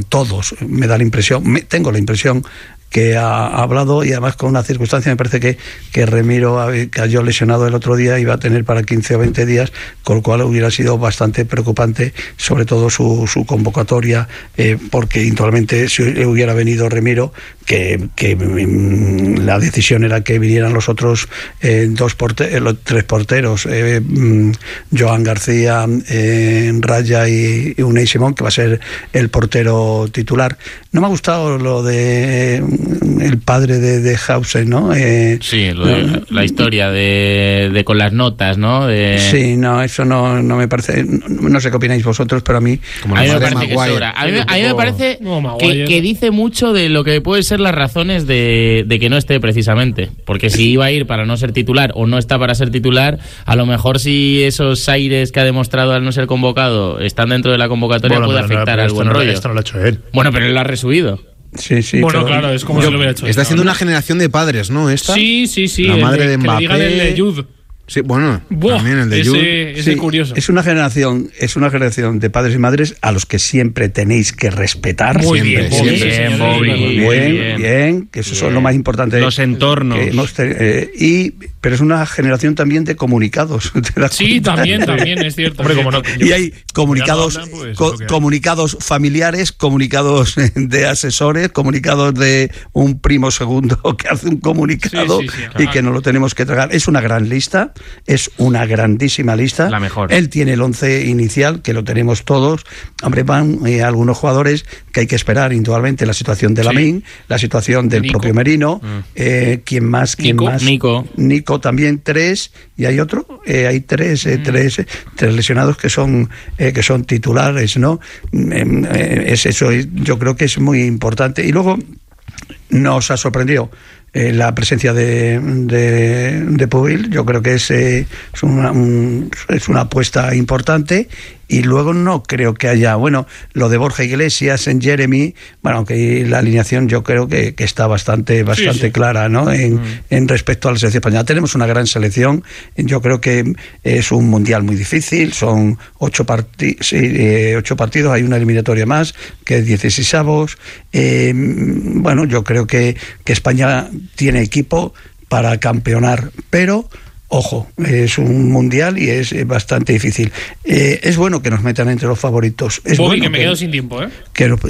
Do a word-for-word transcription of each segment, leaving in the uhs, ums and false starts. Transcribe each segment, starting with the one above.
con todos, me da la impresión, me, tengo la impresión que ha, ha hablado, y además con una circunstancia, me parece que, que Remiro cayó lesionado el otro día, iba a tener para quince o veinte días, con lo cual hubiera sido bastante preocupante, sobre todo su, su convocatoria, eh, porque indudablemente si hubiera venido Remiro, que, que mm, la decisión era que vinieran los otros eh, dos porte- los tres porteros, eh, mm, Joan García, eh, Raya y, y Unai Simón, que va a ser el portero titular. No me ha gustado lo de eh, el padre de, de Hausen, ¿no? Eh, sí, lo de, no, la historia de, de con las notas, ¿no? De... Sí, no, eso no, no me parece. No, no sé qué opináis vosotros, pero a mí. Como a mí me parece que sobra. A mí, a mí me parece no, que, que dice mucho de lo que pueden ser las razones de, de que no esté precisamente. Porque si iba a ir para no ser titular o no está para ser titular, a lo mejor si esos aires que ha demostrado al no ser convocado están dentro de la convocatoria, bueno, puede afectar no, al buen no, rollo. Esto no lo ha hecho él. Bueno, pero él lo ha resubido. Sí, sí. Bueno, claro, es como yo, si lo hubiera hecho. Está él, siendo ¿no? una generación de padres, ¿no? Esta. Sí, sí, sí. La madre de, de Mbappé. Que le digan el de Jude. Sí, bueno, Buah, también el de ese, Jude. ese sí, curioso. Es una generación, es una generación de padres y madres a los que siempre tenéis que respetar. Muy siempre, bien, Bobby, siempre. bien, Bobby, Bien, muy bien, bien, bien, que eso bien. son lo más importante. Los entornos. Que hemos, eh, y, pero es una generación también de comunicados. ¿Te das Sí, cuenta? también, también, es cierto. Hombre, como no, Y hay comunicados, hablan, pues, co- es comunicados familiares, comunicados de asesores, comunicados de un primo segundo que hace un comunicado Sí, sí, sí, y claro. que no lo tenemos que tragar. Es una gran lista, es una grandísima lista. La mejor. Él tiene el once inicial, que lo tenemos todos. Hombre, van eh, algunos jugadores que hay que esperar, indudablemente, la situación de Lamine, sí. la situación del Nico. propio Merino, Mm. eh, ¿quién más? ¿Quién Nico. más? Nico. Nico también, tres, y hay otro, eh, hay tres, eh, Mm. tres, eh, tres lesionados que son eh, que son titulares, ¿no? Eh, eh, es eso, yo creo que es muy importante. Y luego nos ha sorprendido eh, la presencia de, de, de Pubil. Yo creo que es, eh, es, una, un, es una apuesta importante. Y luego no creo que haya, bueno, lo de Borja Iglesias en Jeremy, bueno, aunque la alineación yo creo que, que está bastante bastante sí, sí. clara, ¿no? En, mm. en respecto a la selección española. Tenemos una gran selección, yo creo que es un mundial muy difícil, son ocho, parti- sí, eh, ocho partidos, hay una eliminatoria más, que es dieciseisavos. Eh, bueno, yo creo que, que España tiene equipo para campeonar, pero... Ojo, es un mundial y es bastante difícil. Eh, es bueno que nos metan entre los favoritos. Es Bobby, bueno que me que, quedo sin tiempo, ¿eh? Que, eh,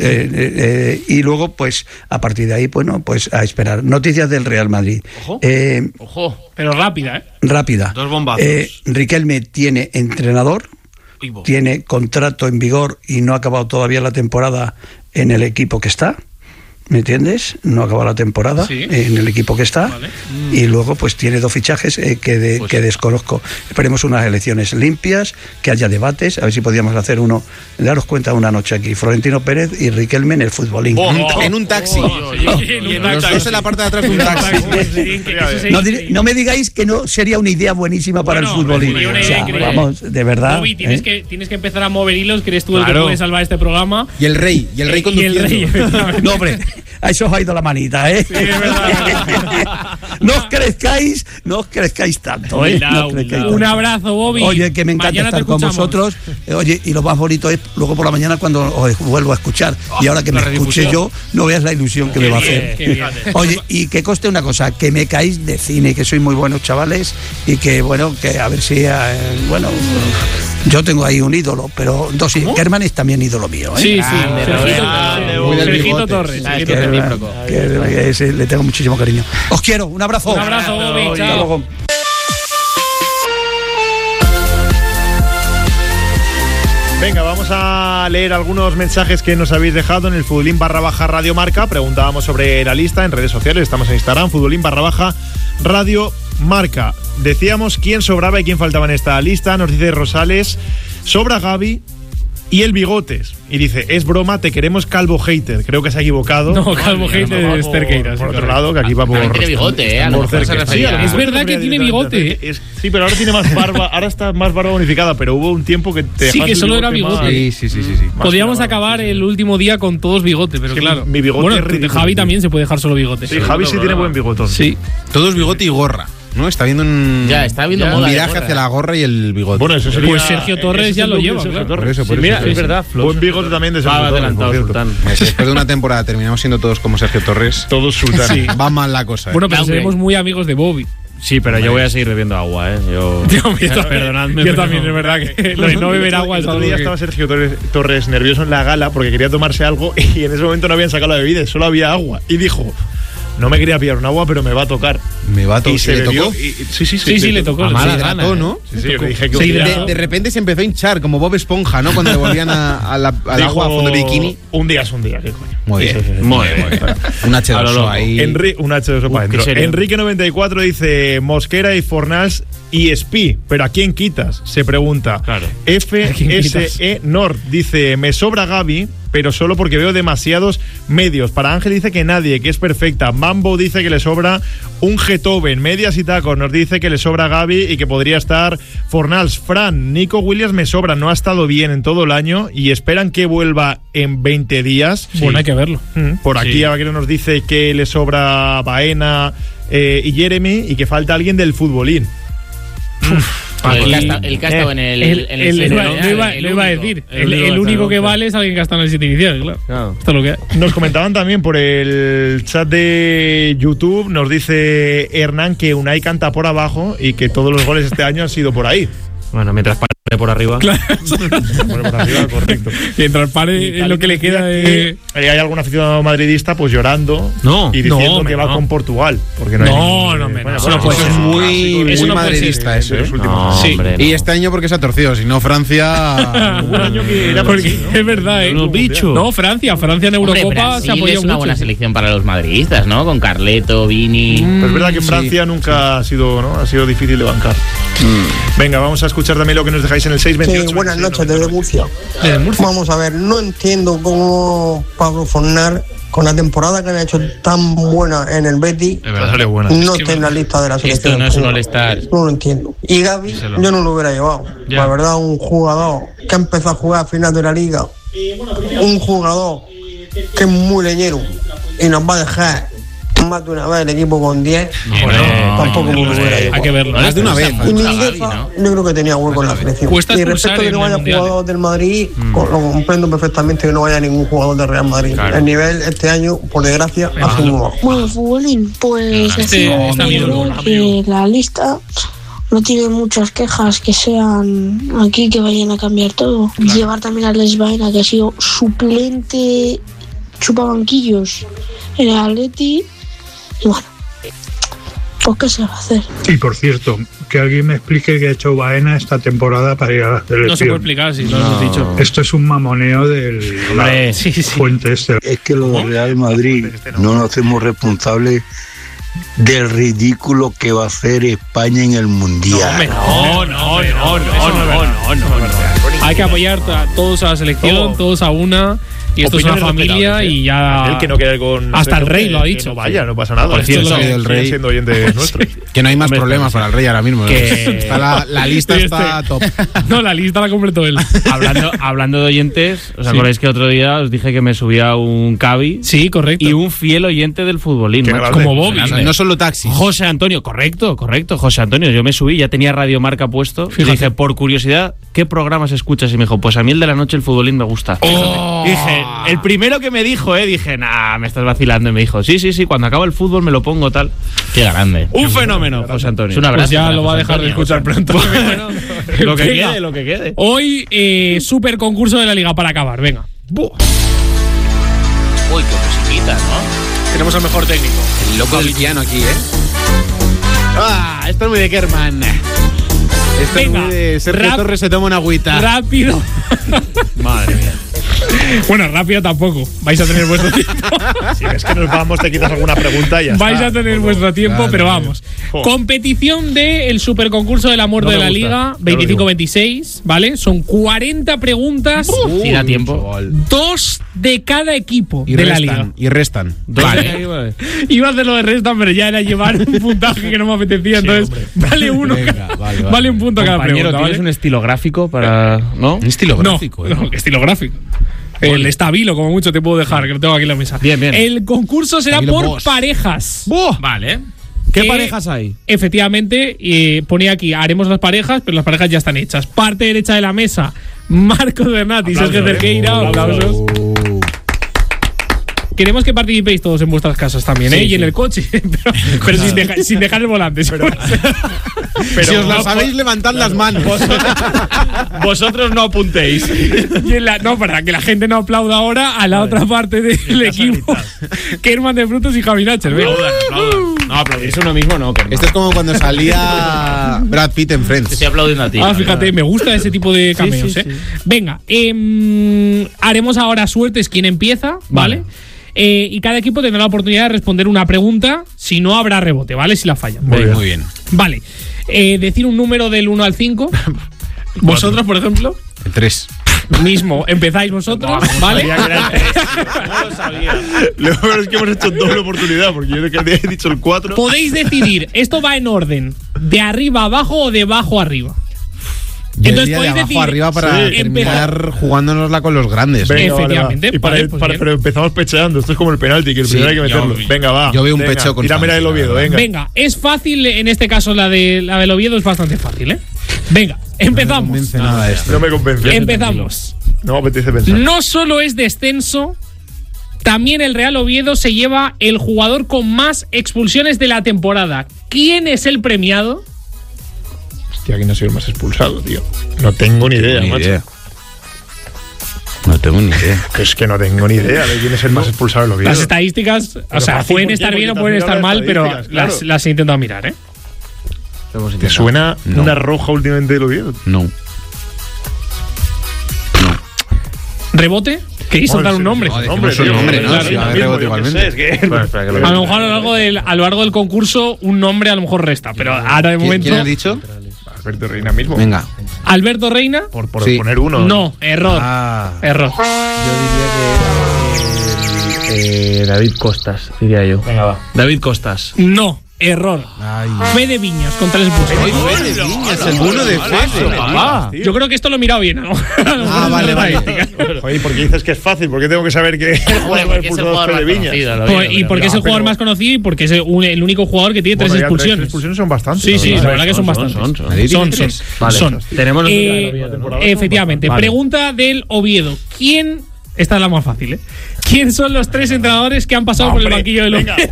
eh, y luego, pues, a partir de ahí, bueno, pues a esperar. Noticias del Real Madrid. Ojo, eh, ojo, pero rápida, ¿eh? Rápida. Dos bombazos. Eh, Riquelme tiene entrenador, tiene contrato en vigor y no ha acabado todavía la temporada en el equipo que está. ¿Me entiendes? No acaba la temporada sí. en el equipo que está vale. mm. y luego pues tiene dos fichajes eh, que, de, pues que desconozco. Esperemos unas elecciones limpias, que haya debates, a ver si podíamos hacer uno, daros cuenta una noche aquí, Florentino Pérez y Riquelme en el futbolín. Oh, oh, en un taxi. Oh, oh, oh, oh. En un taxi. Los en la parte de atrás de un taxi. no, no me digáis que no sería una idea buenísima para bueno, el futbolín. O sea, vamos, de verdad. Bobby, tienes, ¿eh? que, tienes que empezar a mover hilos, que eres tú el claro. que puede salvar este programa. Y el rey, y el rey conduciendo. Y el rey, no, hombre. A eso os ha ido la manita, ¿eh? Sí, es verdad. No os crezcáis, no os crezcáis tanto, ¿eh? No os crezcáis tanto. Un abrazo, Bobby. Oye, que me encanta Mañana estar con vosotros. Oye, y lo más bonito es luego por la mañana cuando os vuelvo a escuchar. Oh, y ahora que me escuche yo, no veas la ilusión que qué me va bien, a hacer. Oye, y que conste una cosa, que me caéis de cine, que sois muy buenos chavales y que, bueno, que a ver si, eh, bueno, yo tengo ahí un ídolo, pero dos, Kerman es también ídolo mío, ¿eh? Sí, sí. Sergito Torres. Que, que ese, le tengo muchísimo cariño. Os quiero, un abrazo. Un abrazo, Bobby. Chao. Venga, vamos a leer algunos mensajes que nos habéis dejado en el Futbolín barra baja Radio Marca. Preguntábamos sobre la lista en redes sociales, estamos en Instagram, Futbolín barra baja Radio Marca. Decíamos quién sobraba y quién faltaba en esta lista. Nos dice Rosales, sobra Gavi y el Bigotes. Y dice, es broma, te queremos calvo hater. Creo que se ha equivocado. No, calvo hater es Cerqueiras. Por otro lado, que aquí va por... También tiene bigote, ¿eh? A lo mejor se refería. Es verdad que tiene bigote. Es, sí, pero ahora tiene más barba. Ahora está más barba bonificada, pero hubo un tiempo que te sí, que solo era bigote. Sí, sí, sí, sí, sí. Podríamos acabar el último día con todos bigote, pero sí, claro. Mi bigote bueno, es ridículo. Javi también se puede dejar solo bigote. Sí, Javi sí tiene buen bigotón. Sí. Todos bigote y gorra. ¿no? Está viendo un, ya, está viendo un moda viraje hacia la gorra y el bigote. Bueno, eso sería, pues Sergio Torres ya lo lleva, claro. Por eso, por sí, eso. Mira, es verdad. Buen bigote también de Sergio Torres. adelantado, Sultán. Después de una temporada terminamos siendo todos como Sergio Torres. Todos Sultán. Sí. Va mal la cosa. ¿eh? Bueno, pero seremos muy amigos de Bobby. Sí, pero yo voy a seguir bebiendo agua, ¿eh? Yo, yo, yo perdonadme. Yo también, es verdad que lo de no beber agua es el algo otro día que... estaba Sergio Torres, Torres nervioso en la gala porque quería tomarse algo y en ese momento no habían sacado la bebida, solo había agua. Y dijo, no me quería pillar un agua, pero me va a tocar. Me va a tocar. ¿Y se le bebió? tocó? Y, y, sí, sí, sí. Sí, sí, le tocó. A mala se gana, ¿no? Sí, sí, yo le dije que sí, de, de repente se empezó a hinchar, como Bob Esponja, ¿no? Cuando le volvían a, a la, al dijo, agua a fondo de bikini. Un día es un día, ¿qué coño? Muy bien. Sí, sí, sí. Muy bien. Un hache dos o ahí. Enri un hache dos o para adentro. Enrique noventa y cuatro dice Mosquera y Fornals y Espi, pero ¿a quién quitas? Se pregunta. Claro. F S E Nord dice, me sobra Gaby, pero solo porque veo demasiados medios. Para Ángel dice que nadie, que es perfecta. Mambo dice que le sobra un Getoven. Medias y tacos nos dice que le sobra Gaby y que podría estar Fornals. Fran, Nico Williams me sobra, no ha estado bien en todo el año y esperan que vuelva en veinte días. Bueno, sí. Hay que verlo. Por aquí sí. Vaquero nos dice que le sobra Baena eh, y Jeremy y que falta alguien del futbolín. El que, ha estado, el que ha estado en el, el, en el, el, el, iba, el, lo iba, el lo iba a único, decir. el, el, el único que vale es alguien que ha estado en el siete inicial, claro. claro. Esto es lo que hay. Nos comentaban también por el chat de YouTube, nos dice Hernán que Unai canta por abajo y que todos los goles este año han sido por ahí. Bueno, mientras pare por arriba. Claro. Bueno, por arriba, correcto. Mientras pare es lo que le queda de... Hay algún aficionado madridista pues llorando no, y diciendo no, que va no. con Portugal. Porque no, no, hay ningún, no, eh, me, bueno, no, bueno, no puede eso ser. es muy, muy eso no madridista eso, ¿eh? No, sí. hombre, no. Y este año porque se ha torcido, si no Francia... un año que era porque así, ¿no? es verdad, ¿eh? Los bichos. No, Francia, Francia en Eurocopa Hombre, Brasil se apoyó es una mucho. buena selección para los madridistas, ¿no? Con Carleto, Vini. Pues es verdad que sí. Francia nunca ha sido, ¿no? Ha sido difícil de bancar. Mm. Venga, vamos a escuchar también lo que nos dejáis en el seis veintiocho. Sí, buenas noches desde Murcia. Desde Murcia. Vamos a ver, no entiendo cómo Pablo Fornal, con la temporada que han hecho tan buena en el Betis, Es verdad, sale buena. no está en la lista de la selección. Esto no es un all-star. No lo entiendo. Y Gaby, yo no lo hubiera llevado. Ya. La verdad, un jugador que empezó a jugar a final de la liga, un jugador que es muy leñero y nos va a dejar más de una vez el equipo con diez, Bueno, tampoco me lo hubiera Hay llevado. que verlo. Más de una vez. Y Mingueza, yo creo que tenía hueco en la selección. Cuesta Y expulsar respecto a que no en el vaya Mundial, jugador del Madrid, Mm. co- lo comprendo perfectamente que no vaya ningún jugador del Real Madrid. Claro. El nivel este año, por desgracia, ha sido muy bajo. Bueno, futbolín, pues Este decir está bien, que la lista no tiene muchas quejas que sean aquí que vayan a cambiar todo. Llevar también a Les Baena, que ha sido suplente chupabanquillos en el Atleti. Y bueno, pues qué se va a hacer. Y por cierto, que alguien me explique qué ha hecho Baena esta temporada para ir a la No se puede selección. explicar, si no lo hemos dicho. Esto es un mamoneo del Hombre, la sí, sí. fuente este. Es que lo del Real Madrid no nos hacemos responsables del ridículo que va a hacer España en el Mundial. No, no, no, no, no, no, no. Hay que apoyar a todos a la selección, Oh. todos a una. Y esto es una Opiniones familia respetables, ¿eh? y ya... El que no quiera ir con Hasta el selección, rey lo ha que dicho. no vaya, no pasa nada. Por Esto cierto, es lo que el siguen rey- siendo oyentes nuestros. Que no hay más Hombre, problemas para el rey ahora mismo. ¿no? Que- Está la, la lista Este- está top. No, la lista la completó él. hablando, hablando de oyentes, ¿os Sí. acordáis que otro día os dije que me subía un Cavi? Sí, correcto. Y un fiel oyente del futbolín, Qué macho. grande. Como Bobby. O sea, no solo taxis. José Antonio, correcto, correcto, José Antonio. Yo me subí, ya tenía Radio Marca puesto. Fíjate. Dije, por curiosidad, ¿qué programas escuchas? Y me dijo, pues a mí el de la noche el futbolín me gusta. Oh. Dije, el primero que me dijo, eh, dije, nah, me estás vacilando. Y me dijo, sí, sí, sí, cuando acaba el fútbol me lo pongo tal. Qué grande. Un fenómeno, José Antonio. Es un abrazo Pues ya para lo va a José dejar de Antonio. escuchar pronto. Bueno, lo que Venga. quede, lo que quede. Hoy, eh, super concurso de la liga para acabar, venga. Uy, qué musiquita, ¿no? Tenemos al mejor técnico. El loco del piano aquí, ¿eh? Ah, esto es muy de Kerman. Esto Venga, es muy de Sergio rap- Torres se toma una agüita. Rápido. Madre mía. Bueno, rápido tampoco. Vais a tener vuestro tiempo. Si ves que nos vamos, te quitas alguna pregunta y ya Vais está. a tener vuestro tiempo, Claro, pero claro. vamos. Jo. Competición del superconcurso del amor No de me la gusta, liga, ya lo veinticinco digo. veintiséis, ¿vale? Son cuarenta preguntas, Si da tiempo. dos de cada equipo Y de la restan, liga. y restan. Vale. Iba a hacer lo de restan, pero ya era llevar un puntaje que no me apetecía, entonces vale uno. Venga, cada- vale, vale, vale. un punto cada Compañero, pregunta, ¿tienes ¿vale? un estilo gráfico para...? ¿No? Un estilo No, gráfico, ¿eh? no, que estilo gráfico. El estabilo, como mucho te puedo dejar, que lo tengo aquí en la mesa. Bien, bien. El concurso será Estabilo por Boss. parejas. Vale. ¿Qué parejas hay? Efectivamente, eh, ponía aquí, haremos las parejas, pero las parejas ya están hechas. Parte derecha de la mesa, Marcos Bernat y Sergio Cerqueira. Aplausos. Queremos que participéis todos en vuestras casas también, ¿eh? Sí, y sí. en el coche, pero, pero sin, deja, sin dejar el volante. Pero, pero si os no, las sabéis, levantad claro. las manos. Vosotros, vosotros no apuntéis. Y en la, no, para que la gente no aplauda ahora a la vale. otra parte del equipo. Kerman de Frutos y Javi Nacher. Aplaudan, aplaudan. No, aplaudirse uno mismo no, Kerman. Esto es como cuando salía Brad Pitt en Friends. Te estoy aplaudiendo a ti. Ah, fíjate, me gusta ese tipo de cameos, sí, sí, ¿eh? Sí. Venga, eh, haremos ahora suertes quién empieza, ¿vale? vale. Eh, y cada equipo tendrá la oportunidad de responder una pregunta. Si no, habrá rebote, ¿vale? Si la fallan. Muy bien. Muy bien. Vale. Eh, decir un número del uno al cinco. Vosotros, por ejemplo. El tres. Mismo. Empezáis vosotros, no, ¿vale? No lo sabía. Lo peor es que hemos hecho doble oportunidad, porque yo creo que he dicho el cuatro. Podéis decidir. Esto va en orden. ¿De arriba a abajo o de abajo a arriba? Yo entonces podéis de abajo decir, arriba para sí, terminar empezar. jugándonosla con los grandes. Venga, efectivamente. Vale, va. Y para, vale, pues para, pero empezamos pecheando. Esto es como el penalti, que el sí, primero hay que meterlo. Yo, venga, va. Yo veo un venga, pecho con tírame la del Oviedo, venga. Venga, es fácil. En este caso, la, de, la del Oviedo es bastante fácil, ¿eh? Venga, empezamos. No me convence nada esto. No me convence. Empezamos. No me apetece pensar. No solo es descenso, también el Real Oviedo se lleva el jugador con más expulsiones de la temporada. ¿Quién es el premiado? Hostia, ¿quién ha sido el más expulsado, tío? No tengo ni idea, ni macho. Idea. No tengo ni idea. Que es que no tengo ni idea de quién es el más expulsado del Oviedo. Las estadísticas, pero o sea, pueden estar bien o pueden estar mal, pero claro. las, las he intentado mirar, ¿eh? ¿Te suena no. una roja últimamente del Oviedo? No. ¿Rebote? ¿Queréis soltar un nombre? No, nombre, tío, nombre, ¿no? Claro, sí, a, rebote igualmente. Es que bueno, a lo mejor a lo, largo del, a lo largo del concurso un nombre a lo mejor resta, pero ahora de momento... ¿Quién has dicho? Alberto Reina mismo. Venga. ¿Alberto Reina? Por, por sí. poner uno. No, error. Ah. Error. Yo diría que... Eh, David Costas, diría yo. Venga, va. David Costas. No. Error. Ay. Fede Viñas con tres expulsiones. Fede Viñas, el uno de Fede. Yo creo que esto lo he mirado bien, ¿no? Ah, vale, vale. Oye, ¿por qué dices que es fácil? ¿Por qué tengo que saber que el jugador expulsado es Fede Viñas? Pues, y porque es el jugador más conocido y porque es el único jugador que tiene bueno, tres expulsiones. Tres expulsiones son bastantes. Sí, sí, la verdad que son bastantes. Son, son. Son, son. Vale. son. Tenemos eh, efectivamente. Vale. Pregunta del Oviedo. ¿Quién... Esta es la más fácil, ¿eh? ¿Quién son los tres entrenadores que han pasado no, por el banquillo del Oviedo?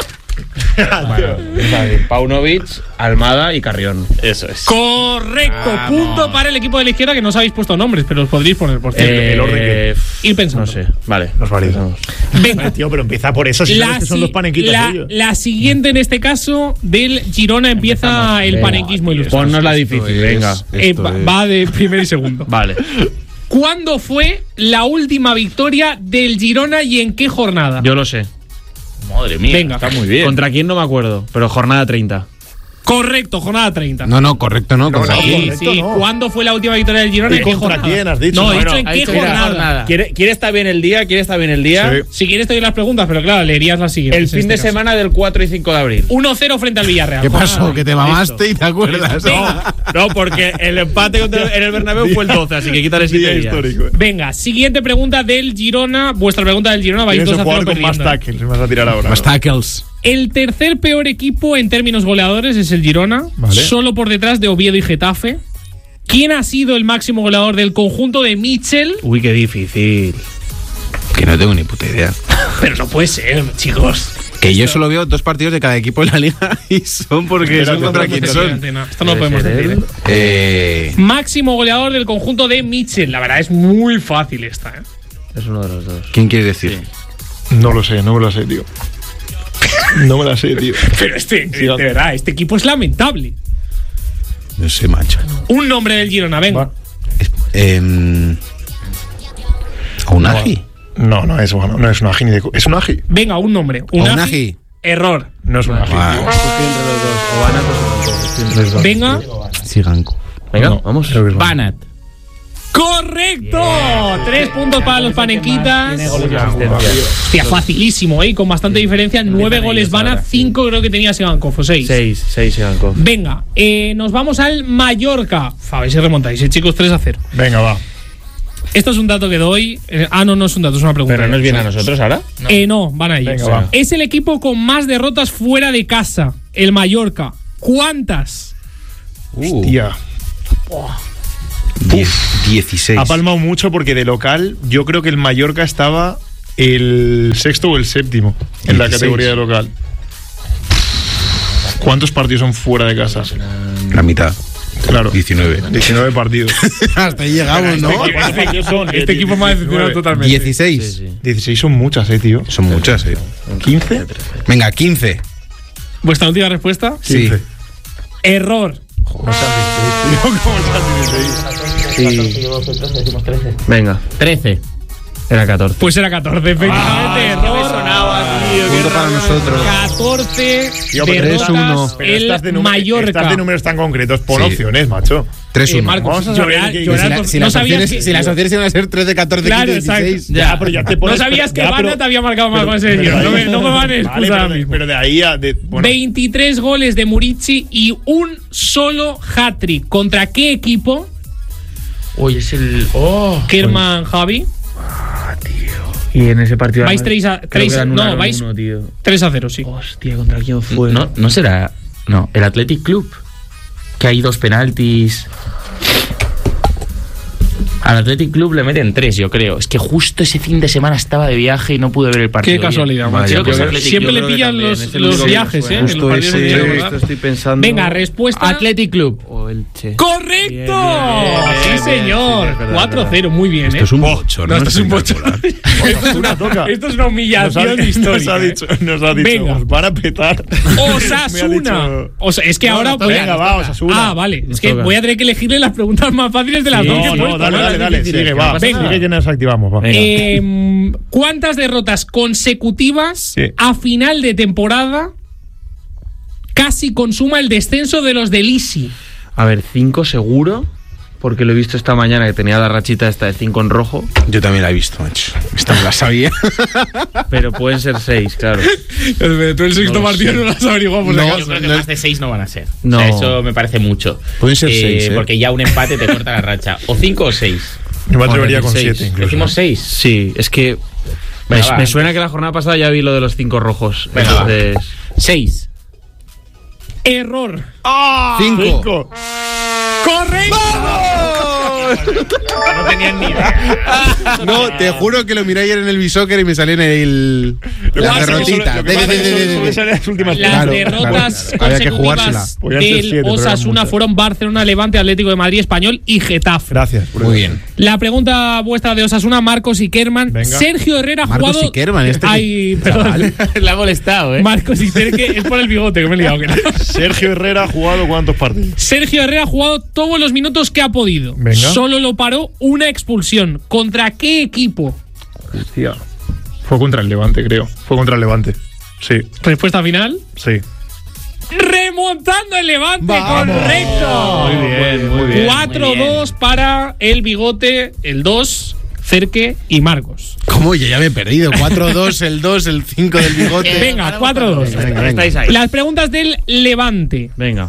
Bueno, Paunovic, Almada y Carrión. Eso es. Correcto. Ah, punto no. para el equipo de la izquierda, que no os habéis puesto nombres, pero os podréis poner por cierto. Eh, el orden que ir pensando. No sé. Vale, nos validamos. Venga, tío, pero empieza por eso. Si sabes que son los panenquitas la, ellos. La siguiente en este caso del Girona empieza Empezamos. el venga, panenquismo ilustrado. Ponnos la difícil. Venga. Eh, va, va de primero y segundo. Vale. ¿Cuándo fue la última victoria del Girona y en qué jornada? Yo lo sé. Madre mía, venga. Está muy bien. ¿Contra quién no me acuerdo? Pero jornada treinta. Correcto, jornada treinta. No, no, correcto no. no, contra no sí, correcto, sí. No. ¿Cuándo fue la última victoria del Girona? ¿Y ¿En qué contra jornada? quién has dicho? No, he bueno, dicho en qué dicho jornada. jornada. ¿Quiere, ¿Quiere estar bien el día? ¿Quiere estar bien el día? Sí. Si quieres te doy las preguntas, pero claro, leerías las siguientes. El fin este de caso. semana del cuatro y cinco de abril. uno cero frente al Villarreal. ¿Qué pasó? Ah, ¿Que te mamaste y te acuerdas? No, no, porque el empate contra el, en el Bernabéu fue el doce, así que quítale siete días. Histórico. Venga, siguiente pregunta del Girona. Vuestra pregunta del Girona, vais dos a cero con más tackles, me vas a tirar ahora. Más tackles. El tercer peor equipo en términos goleadores es el Girona, vale. solo por detrás de Oviedo y Getafe. ¿Quién ha sido el máximo goleador del conjunto de Mitchell? Uy, qué difícil. Que no tengo ni puta idea. Pero no puede ser, chicos. Que yo solo veo dos partidos de cada equipo de la liga y son porque Espera, son contra quién son. Esto no lo podemos decir. ¿eh? Eh... Máximo goleador del conjunto de Mitchell. La verdad es muy fácil esta. ¿eh? Es uno de los dos. ¿Quién quiere decir? Sí. No lo sé, no me lo sé, tío. No me la sé, tío. Pero este, sí, de verdad, este equipo es lamentable. No sé, macho. Un nombre del Girona, venga. Es, eh, ¿Unagi? No, no es bueno, no es un agi ni de. ¿Es un agi? Venga, un nombre. Unagi. Error. No es un agi. Wow. Venga. Siganco. Venga, no, vamos. Banat. ¡Correcto! Yeah. Tres puntos para los panenquitas. Hostia, facilísimo, ¿eh? Con bastante diferencia. Nueve goles Banat, cinco creo que tenía Sigankov, o seis. Seis, seis Sigankov. Venga, eh, nos vamos al Mallorca. A ver si remontáis, ¿eh, chicos? tres a cero. Venga, va. Esto es un dato que doy. Eh, ah, no, no es un dato, es una pregunta. ¿Pero no es bien a nosotros ahora? No. Eh, no, van a ir. Venga, va. Es el equipo con más derrotas fuera de casa. el Mallorca. ¿Cuántas? Uh. Hostia. dieciséis. Ha palmado mucho porque de local yo creo que el Mallorca estaba el sexto o el séptimo en dieciséis. La categoría de local. ¿Cuántos partidos son fuera de casa? La mitad. Claro. diecinueve. diecinueve partidos. Hasta ahí llegamos, ¿no? Este, este, este equipo me ha decepcionado totalmente. dieciséis. Sí, sí. dieciséis son muchas, eh, tío. Son muchas, eh. ¿quince? Venga, quince. ¿Vuestra última respuesta? Sí. Error. ¿Cómo Sí. Venga. trece. Era catorce. Pues era catorce, efectivamente. Ah, error. Sonaba, tío, punto para nosotros. catorce. Tío, tres uno. El estas de número, Mallorca. Estas de números tan concretos, pon Sí. opciones, macho. tres uno. Eh, Marcos, Vamos a llorar, saber que- llorar si, la- por- si no las sabías opciones, que, si las opciones iban a ser trece, catorce, Claro, quince, dieciséis. exacto. Ya, pero ya te pones. no sabías que ya, Banda pero- te había marcado más pero- con ese pero tío. de No me, ahí- no me van a Vale, excusar pero, ahora de, mismo. pero de ahí a. De, bueno, veintitrés goles de Murici y un solo hat-trick. ¿Contra qué equipo? Uy, es el. Oh. Kerman, Javi. Y en ese partido. Vais tres a- creo tres- que no, anularon vais- uno, tío. tres a cero, sí. Hostia, ¿contra quién fue? No, no será. No, el Athletic Club. Que hay dos penaltis. Al Athletic Club le meten tres, yo creo. Es que justo ese fin de semana estaba de viaje y no pude ver el partido. Qué casualidad, bien. macho. Creo que es Yo- Athletic Siempre Club. le Yo creo que pillan también, los, es el los único que viajes, me ¿eh? suena. En los partidos de Sí, Chile, esto ¿verdad? estoy pensando. Venga, respuesta. Athletic Club. O el Che. ¡Correcto! Bien, bien, bien, sí, bien, señor. sí, es verdad, cuatro a es cero, muy bien, Esto ¿eh? es un bocho, No, esto es un bocho. esto, es una, toca. esto es una humillación nos ha, histórica. nos ha dicho, nos ha dicho Venga. os van a petar. Osasuna. Me ha dicho- O sea, es que No, ahora. no, voy a- venga, va, Osasuna. Ah, vale. Es Nos que toca. voy a tener que elegirle las preguntas más fáciles de las Sí, dos que he no, puesto, dale, ¿no? dale, dale. difíciles, Sigue, que va. no pasa Venga, nada. que nos activamos, va. Eh, ¿Cuántas derrotas consecutivas Sí. a final de temporada casi consuma el descenso de los del Isi? A ver, cinco seguro. Porque lo he visto esta mañana que tenía la rachita esta de cinco en rojo. Yo también la he visto, macho. Esta me la sabía. Pero pueden ser seis, claro. Tú el sexto No lo partido sé. no lo has averiguado por No, si yo acaso. creo que más de seis no van a ser. No. O sea, eso me parece mucho. Pueden ser seis, ¿eh? Porque ya un empate te corta la racha. O cinco o seis. Yo me atrevería Joder, con seis. siete. incluso. Decimos seis. Sí, es que. Me, Venga, va. me suena que la jornada pasada ya vi lo de los cinco rojos. Venga, Entonces. Seis. Error. ¡Ah! Cinco. Cinco. ¡Correcto! No tenían ni idea. No, te juro que lo miré ayer en el Bisóquer y me salió en el. La Cuatro. derrotita. Lo que pasa es que solo- solo salen las últimas Las Claro, derrotas claro. Había que jugársela. consecutivas Podían ser del siete, pero eran Osasuna muchas. fueron Barcelona, Levante, Atlético de Madrid, Español y Getafe. Gracias. por Muy eso. bien. La pregunta vuestra de Osasuna, Marcos y Kerman. Venga. Sergio Herrera ha Marcos jugado. y Kerman, este Ay, perdón. Le ha molestado, ¿eh? Marcos y Sergio, es por el bigote que me he liado. que no. Sergio Herrera ha jugado ¿cuántos partidos? Sergio Herrera ha jugado todos los minutos que ha podido. Venga. Solo lo paró una expulsión. ¿Contra qué equipo? Hostia. Fue contra el Levante, creo. Fue contra el Levante. Sí, Respuesta final. sí. Remontando el Levante, ¡Vamos! correcto. Muy bien, muy bien. cuatro dos para el bigote, el dos, Cerque y Marcos. ¿Cómo? Yo ya me he perdido. cuatro dos, el dos, el cinco del bigote. Venga, cuatro dos. Venga, venga. Estáis ahí. Las preguntas del Levante. Venga.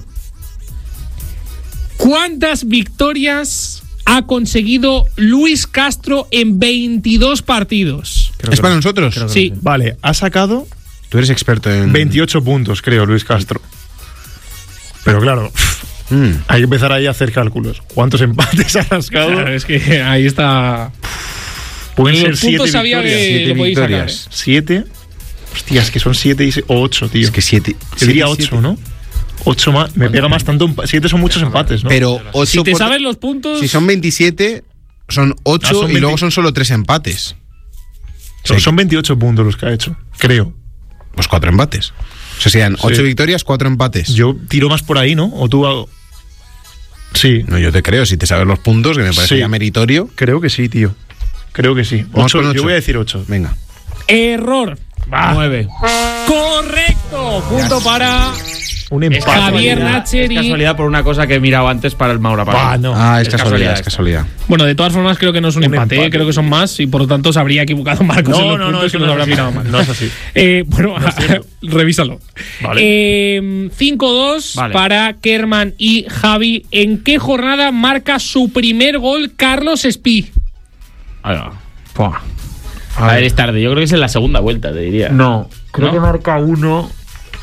¿Cuántas victorias ha conseguido Luis Castro en veintidós partidos? ¿Es para nosotros? Sí. Vale, ha sacado Tú eres experto en. veintiocho puntos, creo, Luis Castro. Pero claro, Mm. hay que empezar ahí a hacer cálculos. ¿Cuántos empates ha rascado? Claro, es que ahí está. Pueden ser Los siete puntos sabía victorias. que Siete lo podéis sacar. victorias. ¿Siete? Hostias, que son siete y se- o ocho, tío. Es que siete. Yo diría siete, ocho, siete. ¿no? Ocho más. Me pega más tanto. empa- Siete son muchos empates, ¿no? Pero ocho. Si te por- sabes los puntos. Si son veintisiete, son ocho Ah, son y veinte. luego son solo tres empates. Son, Sí. son veintiocho puntos los que ha hecho, creo. Pues cuatro empates. O sea, serían ocho Sí. victorias, cuatro empates. Yo tiro más por ahí, ¿no? O tú. hago- Sí, No, yo te creo, si te sabes los puntos, que me parece Sí. ya meritorio. creo que sí, tío. Creo que sí. Vamos Ocho, con ocho. yo voy a decir ocho. Venga. Error. Nueve. Correcto. Punto para Un empate. Javier Es Nacheri. casualidad por una cosa que he mirado antes para el Maura Bah, Paz. no. Ah, es, es casualidad, casualidad es casualidad. Bueno, de todas formas, creo que no es un, Un empate, empate. ¿eh? Creo que son más y por lo tanto se habría equivocado Marcos en No, los no, no, puntos es que que nos no habrá es mirado así. mal. No es así. Eh, bueno, No es cierto. revísalo. Vale. Eh, cinco dos Vale. para Kerman y Javi. ¿En qué jornada marca su primer gol Carlos Espí? Ahí va. Pua. A ver, es tarde. Yo creo que es en la segunda vuelta, te diría. No, creo ¿No? que marca uno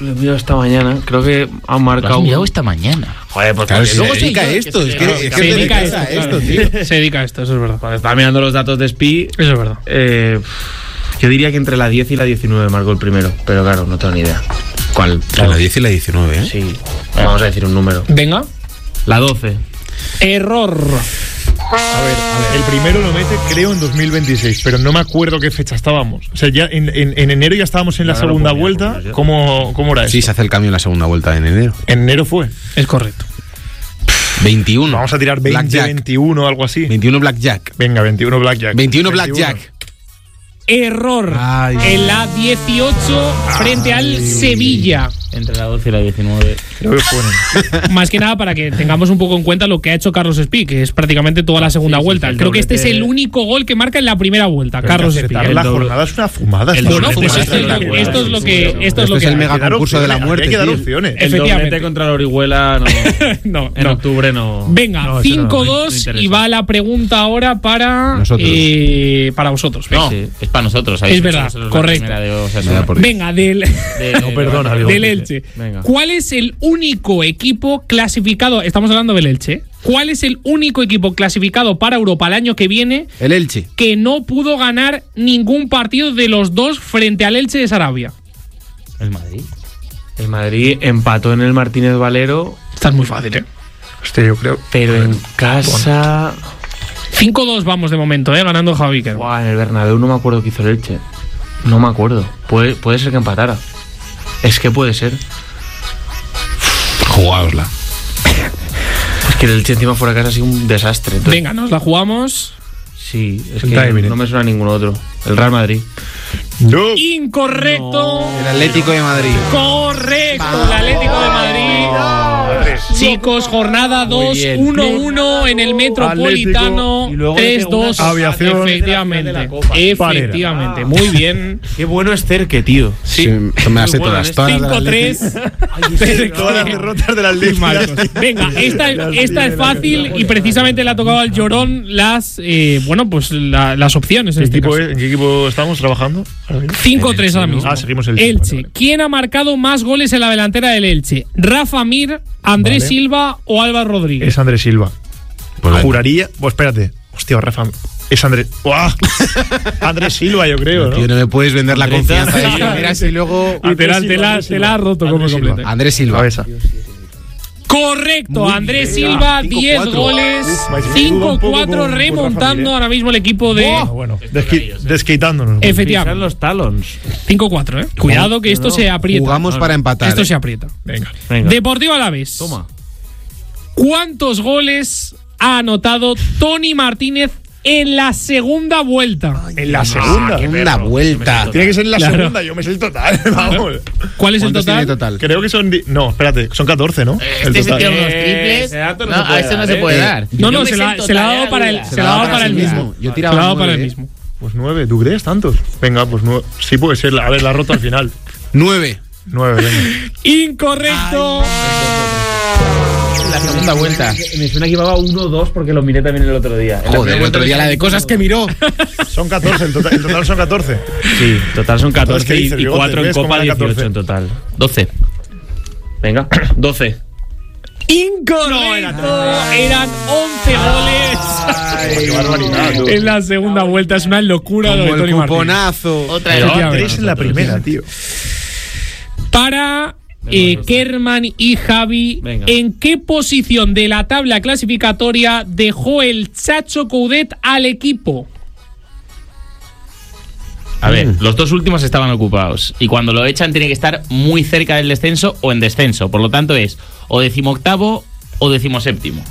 Lo he mirado esta mañana. Creo que han marcado. Lo has mirado esta mañana. Joder, pues claro, porque se luego dedica a yo, esto. que Es se, que, claro, es que se te dedica a dedicas esto, esto, claro. tío. Se dedica a esto, eso es verdad. Cuando estaba mirando los datos de S P I. Eso es verdad. Eh, yo diría que entre la diez y la diecinueve marcó el primero. Pero claro, no tengo ni idea. ¿Cuál? La diez y la diecinueve, ¿eh? Sí. Vamos a decir un número. Venga. La doce. Error. A ver, a ver, el primero lo mete creo en dos mil veintiséis, pero no me acuerdo qué fecha estábamos. O sea, ya en, en, en enero ya estábamos en la Ahora segunda ponía, vuelta. ponía, ¿Cómo, ¿Cómo era eso? Sí, se hace el cambio en la segunda vuelta en enero. En enero fue. Es correcto. veintiuno. Vamos a tirar veinte, Blackjack. veintiuno o algo así. veintiuno Blackjack. Venga, veintiuno Blackjack. veintiuno Blackjack. Error. Ay. En la dieciocho frente al Sevilla. Entre la doce y la diecinueve. Creo que fue. Más que nada para que tengamos un poco en cuenta lo que ha hecho Carlos Espí, que es prácticamente toda la segunda sí, vuelta. sí, el Creo que este es doblete- el único gol que marca en la primera vuelta, Carlos Espí. Acertar la jornada es una fumada. el Está Bueno, doblete pues bien. contra esto, la esto es lo que esto es Esto lo es que el mega Hay que dar concurso de la opciones, muerte, Hay que dar tío. opciones. El Efectivamente. doblete contra la Orihuela no. no, En no. octubre no. Venga, no, eso cinco no, no dos interesa. y va la pregunta ahora para Nosotros. eh, para vosotros. Venga, No, Sí. es para nosotros. Es verdad, correcto. Correcto. por Dios. Venga, del, No, perdona, digo. del Elche. Venga. ¿Cuál es el único equipo clasificado? Estamos hablando del Elche. ¿eh? ¿Cuál es el único equipo clasificado para Europa el año que viene El Elche. que no pudo ganar ningún partido de los dos frente al Elche de Sarabia? El Madrid. El Madrid empató en el Martínez Valero, Esta es muy fácil, ¿eh? Hostia, yo creo. pero en casa. cinco dos vamos de momento, ¿eh? Ganando Javi. que- Buah, en el Bernabéu no me acuerdo qué hizo el Elche. No me acuerdo. Puede, puede ser que empatara. Es que puede ser. Jugaosla. Es que el Elche encima fuera de casa ha sido un desastre. Entonces, Venga, nos la jugamos. sí, es El que timing, no ¿eh? me suena ningún otro. El Real Madrid. No. Incorrecto. El Atlético de Madrid. Correcto, el Atlético de Madrid. Chicos, jornada dos, bien. uno uno en el Metropolitano. Atlético. Y luego tres le pegó dos. una aviación. Efectivamente. de la Copa. Efectivamente. Muy bien. Qué bueno es Cerque, tío. Sí, me las sé Muy bueno, todas. ¿eh? Todas las del cinco Atlético. tres. Todas las derrotas de las ligas. Venga, esta, esta es fácil y precisamente le ha tocado al Llorón las eh, bueno, pues la- las opciones en ¿En, este equipo, caso. ¿En qué equipo estamos trabajando? cinco tres ahora mismo. Ah, seguimos el Elche. vale, vale. ¿Quién ha marcado más goles en la delantera del Elche? ¿Rafa Mir, Andrés Vale. Silva o Álvaro Rodríguez? Es Andrés Silva. Pues venga. Juraría. Pues espérate. Hostia, Rafa. Es Andrés. ¡Uah! Andrés Silva, yo creo, ¿no? Tío, no me puedes vender la Andrés confianza de Silva. Miras y luego. Literal, Andrés te Silva, la, Andrés te la ha Silva. roto como Andrés Silva. completo. Andrés Silva. Cabeza. Correcto, Andrés Silva, cinco diez cuatro. goles, Uf, me ayuda cinco un poco cuatro con- con remontando Rafa Mir, ¿eh? ahora mismo el equipo de... Ah, bueno, desqui- desquitándonos. Pisan Efectivamente, los talons. cinco cuatro, ¿eh? Cuidado que esto se aprieta. Jugamos para empatar. Esto ¿eh? se aprieta. Venga. Venga. Deportivo Alavés. Toma. ¿Cuántos goles ha anotado Tony Martínez en la segunda vuelta? En la segunda. Segunda vuelta. Tiene que ser en la Claro. segunda, yo me sé el total. Vamos. ¿Cuál es el ¿Cuántos total? tiene total? Creo que son. di- No, espérate, son catorce, ¿no? Este se total. tiene unos Eh, triples. ese dato no No, se puede a este no dar, se ¿eh? puede Eh, dar. No, Yo no, me se sé la, el se la ha total dado de para el, la se la ha dado para el liga. mismo. Yo Se tiraba la ha dado para el nueve, mismo. Pues nueve, ¿tú crees tantos? Venga, pues nueve. Sí puede ser. A ver, la ha roto al final. Nueve. Nueve, venga. Incorrecto. La segunda vuelta. Me suena que llevaba uno dos porque lo miré también el otro día. En la Joder, primera el otro vuelta día la de cosas que miró. Son catorce, el total, el total son catorce. Sí, total son catorce ¿qué dices, y bigote? cuatro en ¿Ves cómo Copa, era dieciocho catorce? en total. doce. Venga, doce. Incorrecto. Eran once goles Qué barbaridad, tú. en la segunda vuelta. Es una locura lo de Como Tony el Martínez. cuponazo. Otra Pero vez. tres en la primera, tío. Para eh, Kerman y Javi, Venga. ¿en qué posición de la tabla clasificatoria dejó el Chacho Coudet al equipo? A ver, los dos últimos estaban ocupados. Y cuando lo echan tiene que estar muy cerca del descenso o en descenso. Por lo tanto es o decimoctavo o decimoséptimo.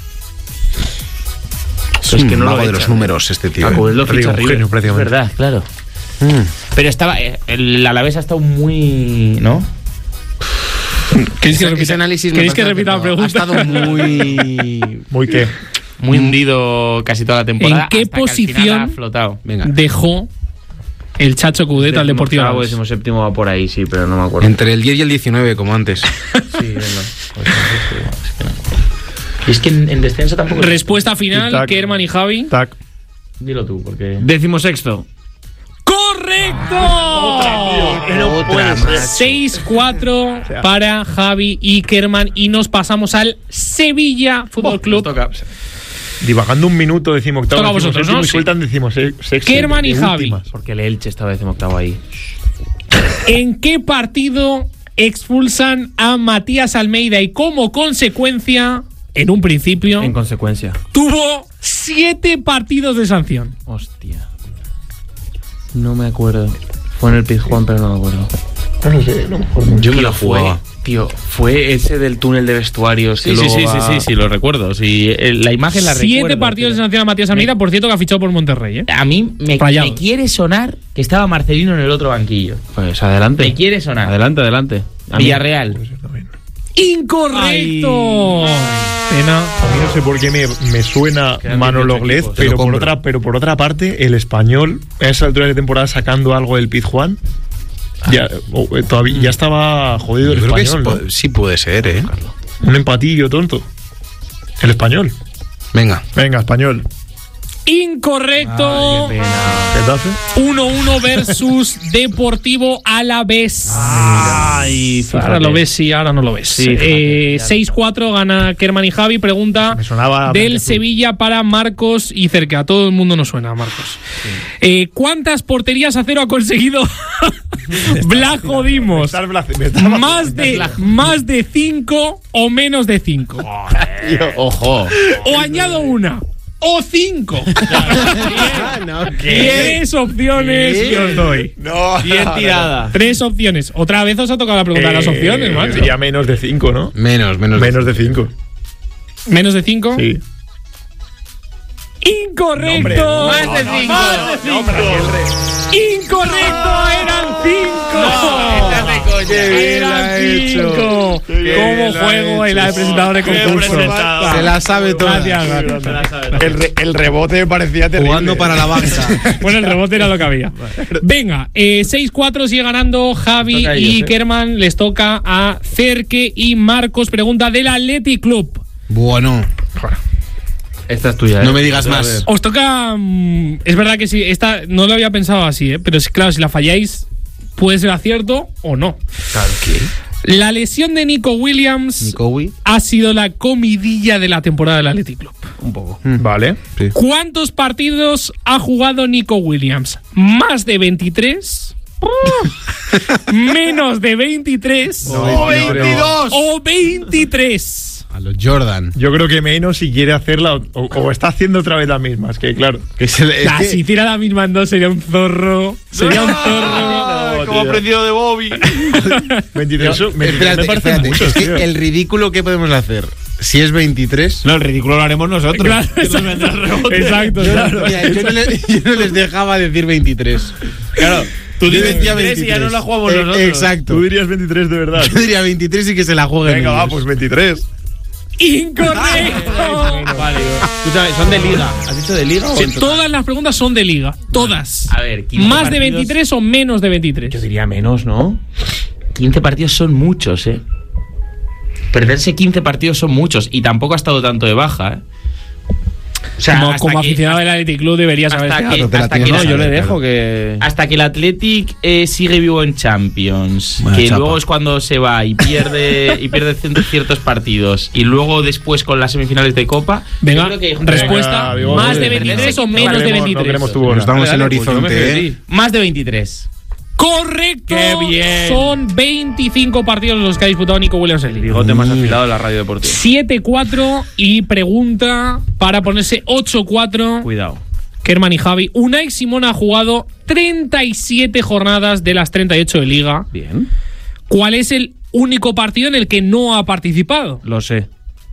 Es Es un que no lo mago de echan. los números este tío. A ¿eh? Coudet lo Te digo, ficha un River. genio, Es prácticamente. verdad, claro. Mm. Pero estaba. eh, El Alavés ha estado muy. ¿No? ¿Queréis que Ese- repita, ese análisis me ¿queréis que parece repita la acertado. pregunta? Ha estado muy. Muy qué. Muy hundido casi toda la temporada. ¿En qué hasta que al final posición? ha flotado. Venga. Dejó el Chacho Coudet al Deportivo Octavo, Alavés. décimo séptimo va por ahí, sí, pero no me acuerdo. Entre el diez y el diecinueve, como antes. Sí, venga. Pues entonces, sí. Y es que en, en descenso tampoco. Respuesta final, Tic-tac. Kerman y Javi. Tac. Dilo tú, porque. Décimo sexto. ¡Correcto! Otra más. seis cuatro o sea, para Javi y Kerman. Y nos pasamos al Sevilla Fútbol oh, Club. Toca, divagando un minuto, decimos octavo. Toca vosotros, ¿no? Y sí. Sueltan, decimos sexto. Kerman y Javi. Porque el Elche estaba décimo octavo ahí. ¿En qué partido expulsan a Matías Almeida y como consecuencia, en un principio, en consecuencia, tuvo siete partidos de sanción? Hostia. No me acuerdo. Fue en el Pizjuán, pero no me acuerdo. No lo sé, no me acuerdo. Yo me lo jugaba. Tío, fue ese del túnel de vestuarios. Sí, sí, sí, sí, sí, sí, lo recuerdo. Sí, la imagen la recuerdo. Siete partidos de sanción a Matías Almeida, por cierto, que ha fichado por Monterrey, ¿eh? A mí me, me quiere sonar que estaba Marcelino en el otro banquillo. Pues adelante. Me quiere sonar. Adelante, adelante. A Villarreal. ¡Incorrecto! Ay. Pena. A mí no sé por qué me, me suena Manolo Glez, pero por, otra, pero por otra parte, el Español, a esa altura de temporada, sacando algo del Pizjuán. Ya, oh, todavía, ya estaba jodido el Yo Español, creo que ¿no? Sí puede ser, ¿eh? Un empatillo tonto. El Español. Venga. Venga, Español. Incorrecto. Ay, qué pena. ¿Qué te hace? uno uno versus Deportivo Alavés. Ay, ahora lo ves, sí, ahora no lo ves. Sí, eh, seis cuatro gana Kerman y Javi. Pregunta del Sevilla para Marcos y cerca. A todo el mundo nos suena, Marcos. Sí. Eh, ¿Cuántas porterías a cero ha conseguido Blajo Dimos? ¿Más de, más de cinco o menos de cinco? Ojo. O añado una. O cinco. no, Tres opciones que os doy. No, Bien no, tirada. No. Tres opciones. Otra vez os ha tocado la pregunta eh, de las opciones, macho. Sería menos de cinco, ¿no? Menos, menos. Menos de cinco. ¿Menos de cinco? Sí. Incorrecto. No, más de no, cinco. Más de cinco. No, Incorrecto. Eran cinco. No, eran cinco. ¿Cómo juego el presentador de concurso? Se la sabe toda. Gracias, gracias. El, re, el rebote me parecía terrible. Jugando para la banca. Bueno, el rebote era lo que había. Venga, eh, seis cuatro sigue ganando Javi y ellos, Kerman. Eh. Les toca a Cerque y Marcos. Pregunta del Athletic Club. Bueno. Esta es tuya, ¿eh? No me digas más. Os toca... Mmm, es verdad que sí, esta no lo había pensado así, ¿eh? Pero es claro, si la falláis, puede ser acierto o no. Claro que... La lesión de Nico Williams Nico ha sido la comidilla de la temporada del Athletic Club. Un poco. Mm. Vale. Sí. ¿Cuántos partidos ha jugado Nico Williams? ¿Más de veintitrés? ¿Menos de veintitrés? No, ¿O veintidós? ¿O veintitrés? A los Jordan. Yo creo que menos si quiere hacerla o, o está haciendo otra vez la misma. Es que, claro. Que se le, la, es que... Si hiciera la misma en dos sería un zorro. Sería un zorro. No, como aprendido de Bobby. veintitrés. No, espérate, me espérate. Muchos, es que tío. El ridículo que podemos hacer. Si es veintitrés. No, el ridículo lo haremos nosotros. Claro, exacto. exacto, yo, claro. Mira, yo, no les, yo no les dejaba decir veintitrés. Claro. Tú yo decía veintitrés y ya no la jugamos eh, nosotros. Exacto. Tú dirías veintitrés de verdad. Yo diría veintitrés y que se la jueguen. Venga, ellos. va, pues veintitrés. ¡Incorrecto! Vale. Tú sabes, son de liga. ¿Has dicho de liga o sí, todas las preguntas son de liga. Todas. A ver, ¿más partidos? De veintitrés o menos de veintitrés? Yo diría menos, ¿no? quince partidos son muchos, ¿eh? Perderse quince partidos son muchos. Y tampoco ha estado tanto de baja, ¿eh? O sea, como, como aficionado del Athletic Club deberías saber hasta que, que, hasta que no, yo le dejo claro. que hasta que el Athletic eh, sigue vivo en Champions, bueno, que chapa. Luego es cuando se va y pierde y pierde ciertos partidos y luego después con las semifinales de Copa. Venga, creo que, respuesta, venga, ¿más de veintitrés o menos no de veintitrés? No Nos estamos en el horizonte, pues ¿eh? Más de veintitrés. ¡Correcto! ¡Qué bien! Son veinticinco partidos los que ha disputado Nico Williams en Liga. Bigote más afilado de la radio deportiva. siete cuatro y pregunta para ponerse ocho cuatro. Cuidado. Kerman y Javi. Unai Simón ha jugado treinta y siete jornadas de las treinta y ocho de Liga. Bien. ¿Cuál es el único partido en el que no ha participado? Lo sé.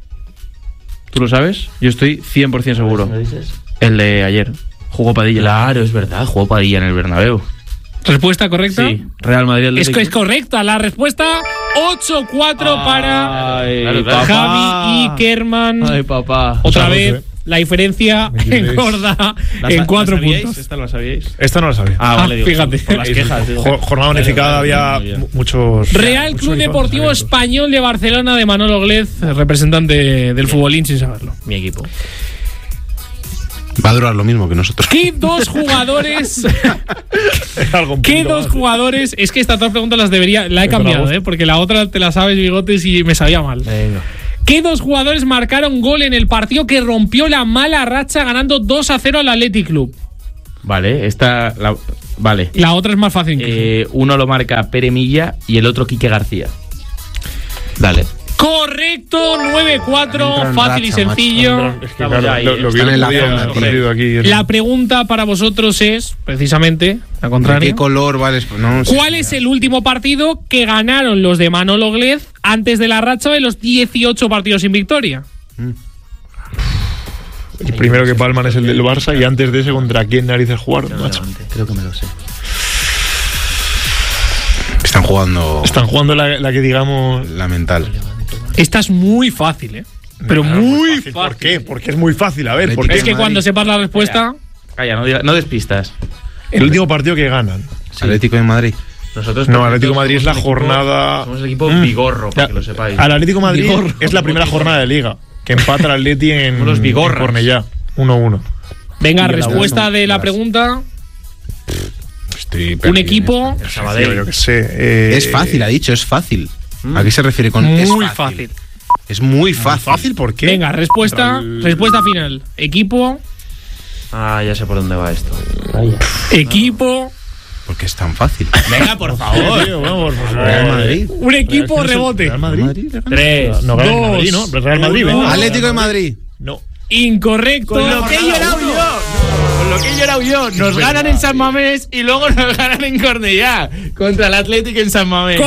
¿Tú lo sabes? Yo estoy cien por ciento seguro. ¿Me dices? El de ayer. Jugó Padilla. Claro, es verdad. Jugó Padilla en el Bernabéu. ¿Respuesta correcta? Sí. Real Madrid. Es que es correcta la respuesta. ocho cuatro para Ay, Javi papá. y Kerman. Ay, papá. Otra o sea, vez, la diferencia engorda en cuatro puntos. ¿Esta la sabíais? Esta no la sabía. Ah, vale, digo, fíjate. Por las quejas. Digo. Jornada unificada había muchos. Real Club muchos Deportivo Español de Barcelona de Manolo Glez, representante del futbolín sin saberlo. Mi equipo. Va a durar lo mismo que nosotros. ¿Qué dos jugadores? ¿Qué dos jugadores? Es que estas dos preguntas las debería. La he cambiado, ¿eh? Porque la otra te la sabes, Bigotes, y me sabía mal. Venga. ¿Qué dos jugadores marcaron gol en el partido que rompió la mala racha ganando dos a cero al Athletic Club? Vale, esta. La, vale. La otra es más fácil. Eh, uno lo marca Pere Milla y el otro Quique García. Dale. Correcto, nueve cuatro, fácil y sencillo. Es que claro, lo, lo vi en la zona, aquí. La pregunta para vosotros es, precisamente, la contraria. ¿Qué color vale? No, ¿Cuál es el último partido que ganaron los de Manolo Glez antes de la racha de los dieciocho partidos sin victoria? Mm. El primero que palman es el del Barça y antes de ese, ¿contra quién narices jugaron, macho? Creo que me lo sé. Están jugando. Están jugando la, la que digamos. La mental. Esta es muy fácil, ¿eh? Pero claro, muy fácil. fácil. ¿Por qué? Porque es muy fácil. A ver, ¿por qué? Es que cuando sepas la respuesta. Calla, no, diga, no despistas. El último partido que ganan. Sí. Atlético de Madrid. Nosotros no, Atlético de Madrid es la jornada. Somos el equipo mm. Vigorro, para ya, que lo sepáis. Al Atlético de Madrid Vigorro. Es la primera jornada de Liga. Que empata el Atleti en, los en Cornellá. uno uno. Venga, respuesta de la pregunta. Un equipo. Sabadell. Yo que sé. Eh, es fácil, ha dicho, es fácil. ¿A qué se refiere con muy es fácil? fácil. Es muy fácil. ¿Fácil por qué? Venga, respuesta, el... respuesta final. Equipo. Ah, ya sé por dónde va esto. Equipo. Porque es tan fácil. Venga, por favor. Tío, vamos, por favor. Real Madrid. Un equipo rebote. Real Madrid. Madrid. Tres. No, Real dos, Madrid, ¿no? Real Madrid, venga. Atlético de Madrid. No. Incorrecto. Con lo que he llorado yo. Con lo que he llorado yo. Nos ganan en San Mamés y luego nos ganan en Cornellá. Contra el Atlético en San Mamés.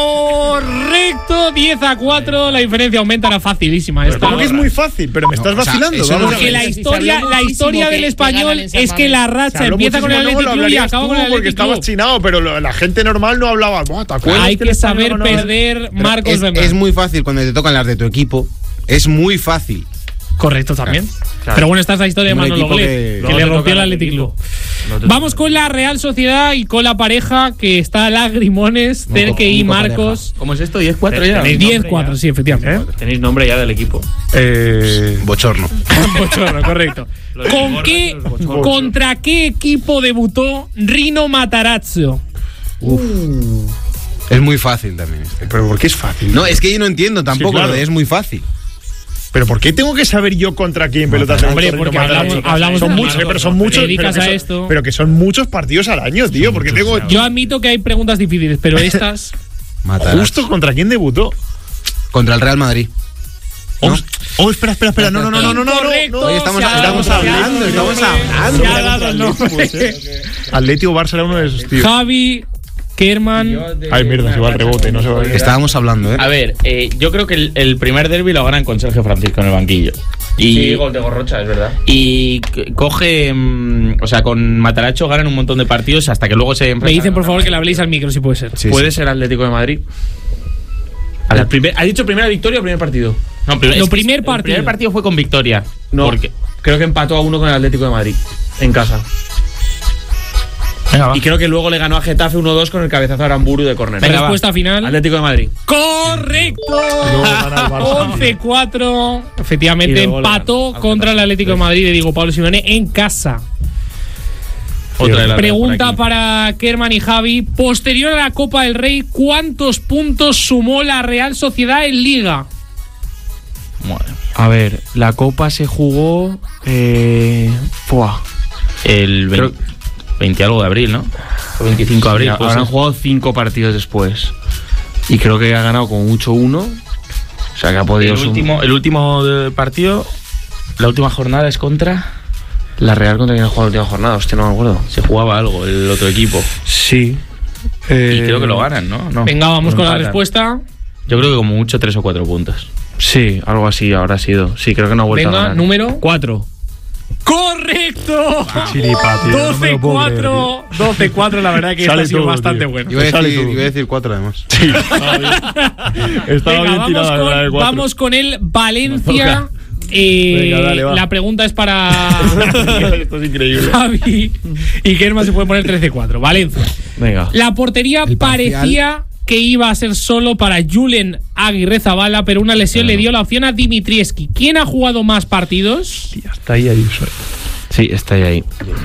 Correcto. diez a cuatro. La diferencia aumenta. Era facilísima esta. ¿Cómo que es muy fácil? Pero me estás no, vacilando. O sea, vamos porque la historia, la historia del español es que la racha empieza con el Atlético Club y acaba con el Atlético. Porque estabas chinado, pero la gente normal no hablaba. Hay que saber perder, Marcos. Es muy fácil cuando te tocan las de tu equipo. Es muy fácil. Correcto también. Claro. Pero bueno, esta es la historia de Manolo Glez, que, que no le rompió el Athletic Club. No Vamos con la Real Sociedad y con la pareja que está Lagrimones, no, Cerque y Marcos. Pareja. ¿Cómo es esto? ¿diez cuatro ya? diez cuatro, sí, efectivamente. ¿Eh? Tenéis nombre ya del equipo. Eh, Bochorno. Bochorno, correcto. ¿Con qué, ¿Contra qué equipo debutó Rino Matarazzo? Uf. Uh. Es muy fácil también este. ¿Pero por qué es fácil? No, es que yo no entiendo tampoco, sí, claro. Es muy fácil. ¿Pero por qué tengo que saber yo contra quién pelotas de Hombre, porque hablamos, hablamos son muchos, pero son muchos, pero que, a son, esto. pero que son muchos partidos al año, tío, porque tengo yo admito que hay preguntas difíciles, pero estas Matarazzo. Justo contra quién debutó? Contra el Real Madrid. Oh, ¿no? oh espera, espera, espera, no, no, no, no, no, no, no. Hoy estamos, estamos hablando, estamos hablando. Atlético Barça era uno de esos tíos. Javi Kerman. Ay, mierda, se va al rebote. No se va a Estábamos hablando, ¿eh? A ver, eh, yo creo que el, el primer derbi lo ganan con Sergio Francisco en el banquillo. Y, sí, gol de Gorrocha, es verdad. Y coge. Mmm, o sea, con Matarazzo ganan un montón de partidos hasta que luego se enfrentan. Me dicen, por favor, que le habléis al micro, si puede ser. Sí, puede sí. ser Atlético de Madrid. A la primer, ¿ha dicho primera victoria o primer partido? No, primer, no, primer partido. El primer partido fue con victoria. No, porque creo que empató a uno con el Atlético de Madrid. En casa. Venga, y creo que luego le ganó a Getafe uno dos con el cabezazo a Aramburu de córner. Respuesta final. Atlético de Madrid. ¡Correcto! once cuatro. Efectivamente, empató contra el Atlético de Madrid de Diego Pablo Simeone en casa. Otra pregunta para Kerman y Javi. Posterior a la Copa del Rey, ¿cuántos puntos sumó la Real Sociedad en Liga? Madre mía. A ver, la Copa se jugó. Eh, ¡Fua! El veinte, Creo, veinte algo de abril, ¿no? O veinticinco de abril. Mira, ahora han jugado cinco partidos después. Y creo que ha ganado con mucho uno. O sea que ha podido. El último, el último partido, la última jornada es contra. La Real contra quien ha jugado la última jornada, hostia, no me acuerdo. Se jugaba algo, el otro equipo. Sí. Eh, y creo que lo ganan, ¿no? no Venga, vamos con la respuesta. Yo creo que como mucho tres o cuatro puntos. Sí, algo así habrá sido. Sí, creo que no ha vuelto Venga, a ganar. número cuatro. ¡Correcto! doce cuatro. doce cuatro, la verdad que ha sido todo, bastante tío. Bueno. Iba a, decir, iba a decir cuatro además. Sí. Estaba Venga, bien vamos, tirada, con, la de vamos con el Valencia. Eh, Venga, dale, va. La pregunta es para Esto es increíble. Javi y Kerman se puede poner trece cuatro. Valencia. Venga. La portería parecía que iba a ser solo para Julen Aguirrezabala, pero una lesión no. le dio la opción a Dimitrievski. ¿Quién ha jugado más partidos? Tía, está ahí Ayuso. Sí, está ahí.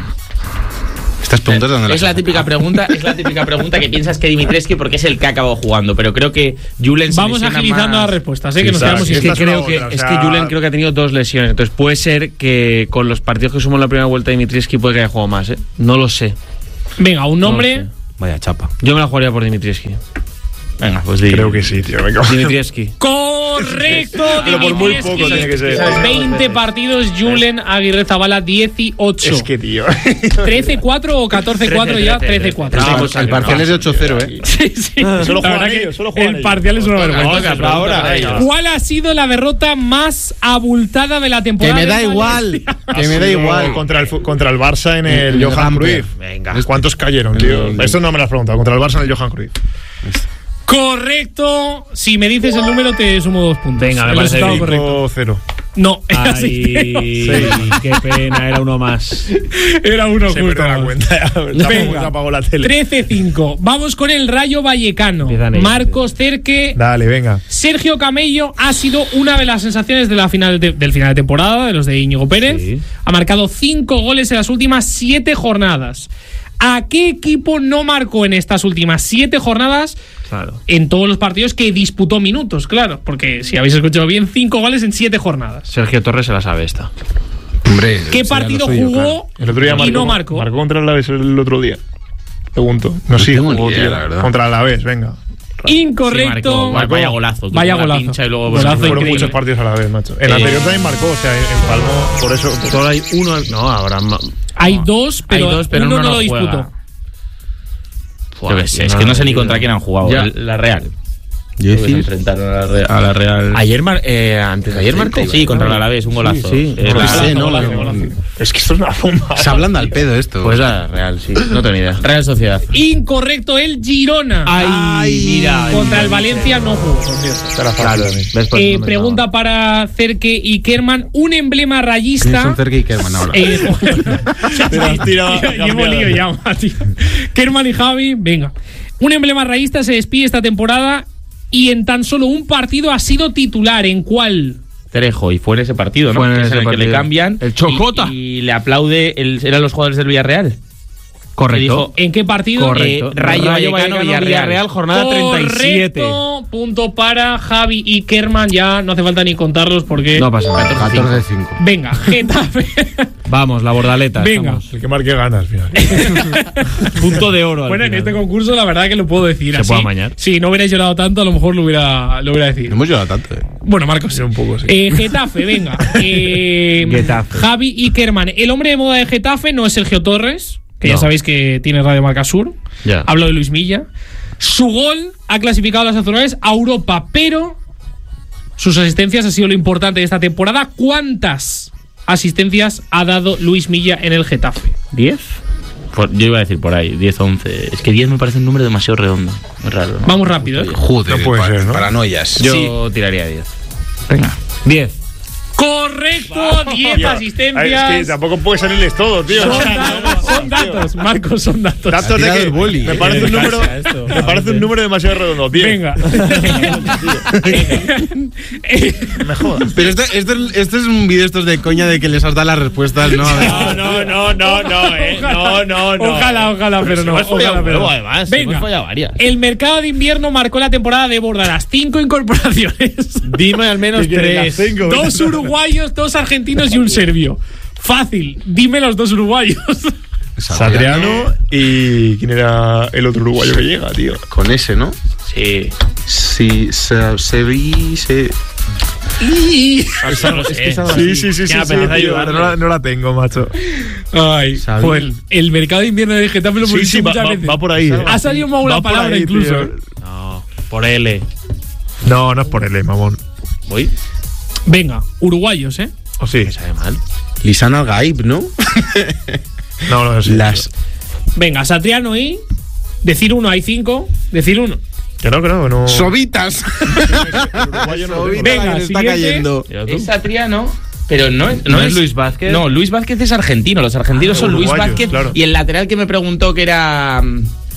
Estas preguntas ¿dónde las es la típica pregunta, es la típica pregunta que piensas que Dimitrescu porque es el que ha acabado jugando, pero creo que Julen se Vamos agilizando más... las respuestas, ¿eh? Sí, que nos claro, quedamos que sin Es que creo que, otra, o es sea... que Julen creo que ha tenido dos lesiones. Entonces puede ser que con los partidos que sumó en la primera vuelta Dimitrescu puede que haya jugado más, ¿eh? No lo sé. Venga, un nombre. No lo sé. Vaya chapa. Yo me la jugaría por Dimitrescu. Venga, pues di. Creo que sí, tío. Venga. Dimitrescu. Correcto, Pero por muy poco Dimitrescu. tiene que ser. veinte partidos, Julen Aguirre Zabala dieciocho. Es que, tío. trece cuatro o catorce cuatro ya, trece cuatro. No, el parcial es de ocho cero, ¿eh? Sí, sí. Solo La juegan verdad que ellos, solo juegan el ellos. parcial es una vergüenza. Toca, pero ahora ellos. ¿Cuál ha sido la derrota más abultada de la Que temporada? me da de igual. Valencia? Que me da Ha sido igual. Contra el, fu- contra el Barça en el El Johan Hamper. Cruyff. Venga. ¿Cuántos cayeron, tío? Esto no me lo has preguntado. Contra el Barça en el Johan Cruyff. Correcto. Si me dices el número, te sumo dos puntos. Venga, me el parece resultado bien. correcto. cinco cero. No, era así. Ay, qué pena, era uno más. Era uno Se justo. perdió la cuenta. Ya. Venga. Se apagó la tele. trece cinco. Vamos con el Rayo Vallecano. Empiezan ellos. Marcos Cerque. Dale, venga. Sergio Camello ha sido una de las sensaciones de la final de- del final de temporada, de los de Íñigo Pérez. Sí. Ha marcado cinco goles en las últimas siete jornadas. ¿A qué equipo no marcó en estas últimas siete jornadas? Claro. En todos los partidos que disputó minutos, claro. Porque si habéis escuchado bien, cinco goles en siete jornadas. Sergio Torres se la sabe esta. Hombre, ¿Qué será partido lo suyo, jugó claro. El otro día y marcó, no marcó? Marcó contra el Alavés el otro día. Pregunto. No, sí, tengo ni jugó, idea, tío. la verdad. Contra el Alavés, venga. Incorrecto. Sí, marcó. Vaya golazo. tuvo Vaya una golazo. pincha y luego Golazo Fueron increíble. muchos partidos a la vez, macho. En el Eh, anterior también marcó, o sea, en Palmo, por eso. por- Solo hay uno. No, ahora. ma- Hay dos, pero, Hay dos, pero uno uno no no lo juega. disputó. Yo qué sé, es que no sé ni contra quién han jugado. Ya. El- La Real. Yo Creo que se decir, enfrentaron a la Real. A la Real. Ayer, mar- eh, antes de ayer marcó. Sí, contra el Alavés, un golazo. Sí, sí. Eh, no la- sé, ¿no? golazo, golazo. Es que esto es una bomba. Se hablando al pedo esto. Pues la Real, sí. No tengo ni idea. Real Sociedad. Incorrecto, el Girona. Ay, mira. Contra el Valencia no jugó, por cierto. Estará fácil también. ¿Ves? Pues Eh, no me pregunta para Cerque y Kerman. Un emblema ¿Quiénes rayista. son Cerque y Kerman ahora? Eh, Te lo has tirado Llevo cambiado. lío ya, Mati. Kerman y Javi, venga. Un emblema rayista se despide esta temporada y en tan solo un partido ha sido titular. ¿En cuál? Trejo, y fue en ese partido, ¿no? Fue en Que es ese el que le partido. cambian. El Chocota. Y, y le aplaude. El, eran los jugadores del Villarreal. Correcto. Y dijo, ¿En qué partido? Correcto. Eh, Rayo Vallecano, Villarreal. jornada treinta y siete. Correcto. Punto para Javi y Kerman. Ya no hace falta ni contarlos porque. No pasa nada. catorce cinco. Venga, Getafe. Vamos, la bordaleta. Venga. estamos. El que marque ganas, final. Punto de oro. al Bueno, en final. este concurso la verdad que lo puedo decir Se así. puede amañar. Si no hubierais llorado tanto, a lo mejor lo hubiera, lo hubiera No decidido. hemos llorado tanto, eh. Bueno, Marcos. Sí, un poco, sí. Eh, Getafe, venga. Eh, Getafe. Javi y Kerman. El hombre de moda de Getafe no es Sergio Torres, que ya No. sabéis que tiene Radio Marca Sur. Ya. Hablo de Luis Milla. Su gol ha clasificado a las azulgranadas a Europa, pero sus asistencias ha sido lo importante de esta temporada. ¿Cuántas asistencias ha dado Luis Milla en el Getafe? ¿diez? Por- yo iba a decir por ahí, diez, once. Es que diez me parece un número demasiado redondo. Muy raro, ¿no? Vamos rápido, ¿eh? Joder, No puede pa- ser, ¿no? paranoias. Yo tiraría diez. Venga. diez. Correcto, diez Tío, asistencias. ay, es que tampoco puede salirles todo, tío. Son O sea, datos, no, son datos, Marcos, son datos. Datos Ha de tirado que el boli, me eh. parece un Me número cansa esto. me parece un número demasiado redondo. diez. Venga. Me jodas. Pero esto, esto, esto es un vídeo estos de coña de que les has dado las respuestas, ¿no? A ver. No, no, no, no, no, eh. No, no, no. Ojalá, ojalá, pero no. hemos follado Ojalá, pero huevo, no. además, Venga. hemos follado varias. El mercado de invierno marcó la temporada de Bordalas. Cinco incorporaciones. Dime al menos ¿Qué quieres, tres. las cinco? Dos uruguayos, dos argentinos y un serbio. Fácil. Dime los dos uruguayos. Satriano y ¿quién era el otro uruguayo que llega, tío? Con ese, ¿no? Sí. Sí, se, se vi, se... Es que esa- Sí, sí, sí, sí, Qué sí, pena tío, ayudarle. no, la, no la tengo, macho. Ay, Sabí. joder, el mercado de invierno de Getafe lo hemos Sí, dicho sí, va, muchas va- veces. va por ahí. eh. Ha salido mal Va una por palabra ahí, incluso. tío. No, por L. No, no es por él, mamón. ¿Voy? Venga, uruguayos, ¿eh? ¿O sí? Me sabe mal. Lisan Al-Gaib, ¿no? No, no, sí. Las... Venga, Satriano y. Decir uno, hay cinco. Decir uno. Que no, que no, que no. Sovitas. El uruguayo no lo tengo. Venga, que le está siguiente. cayendo. Es Satriano, pero no, es- ¿No es Luis Vázquez? No, Luis Vázquez es argentino. Los argentinos Ah, son Luis uruguayos, Vázquez claro. y el lateral que me preguntó que era. mm,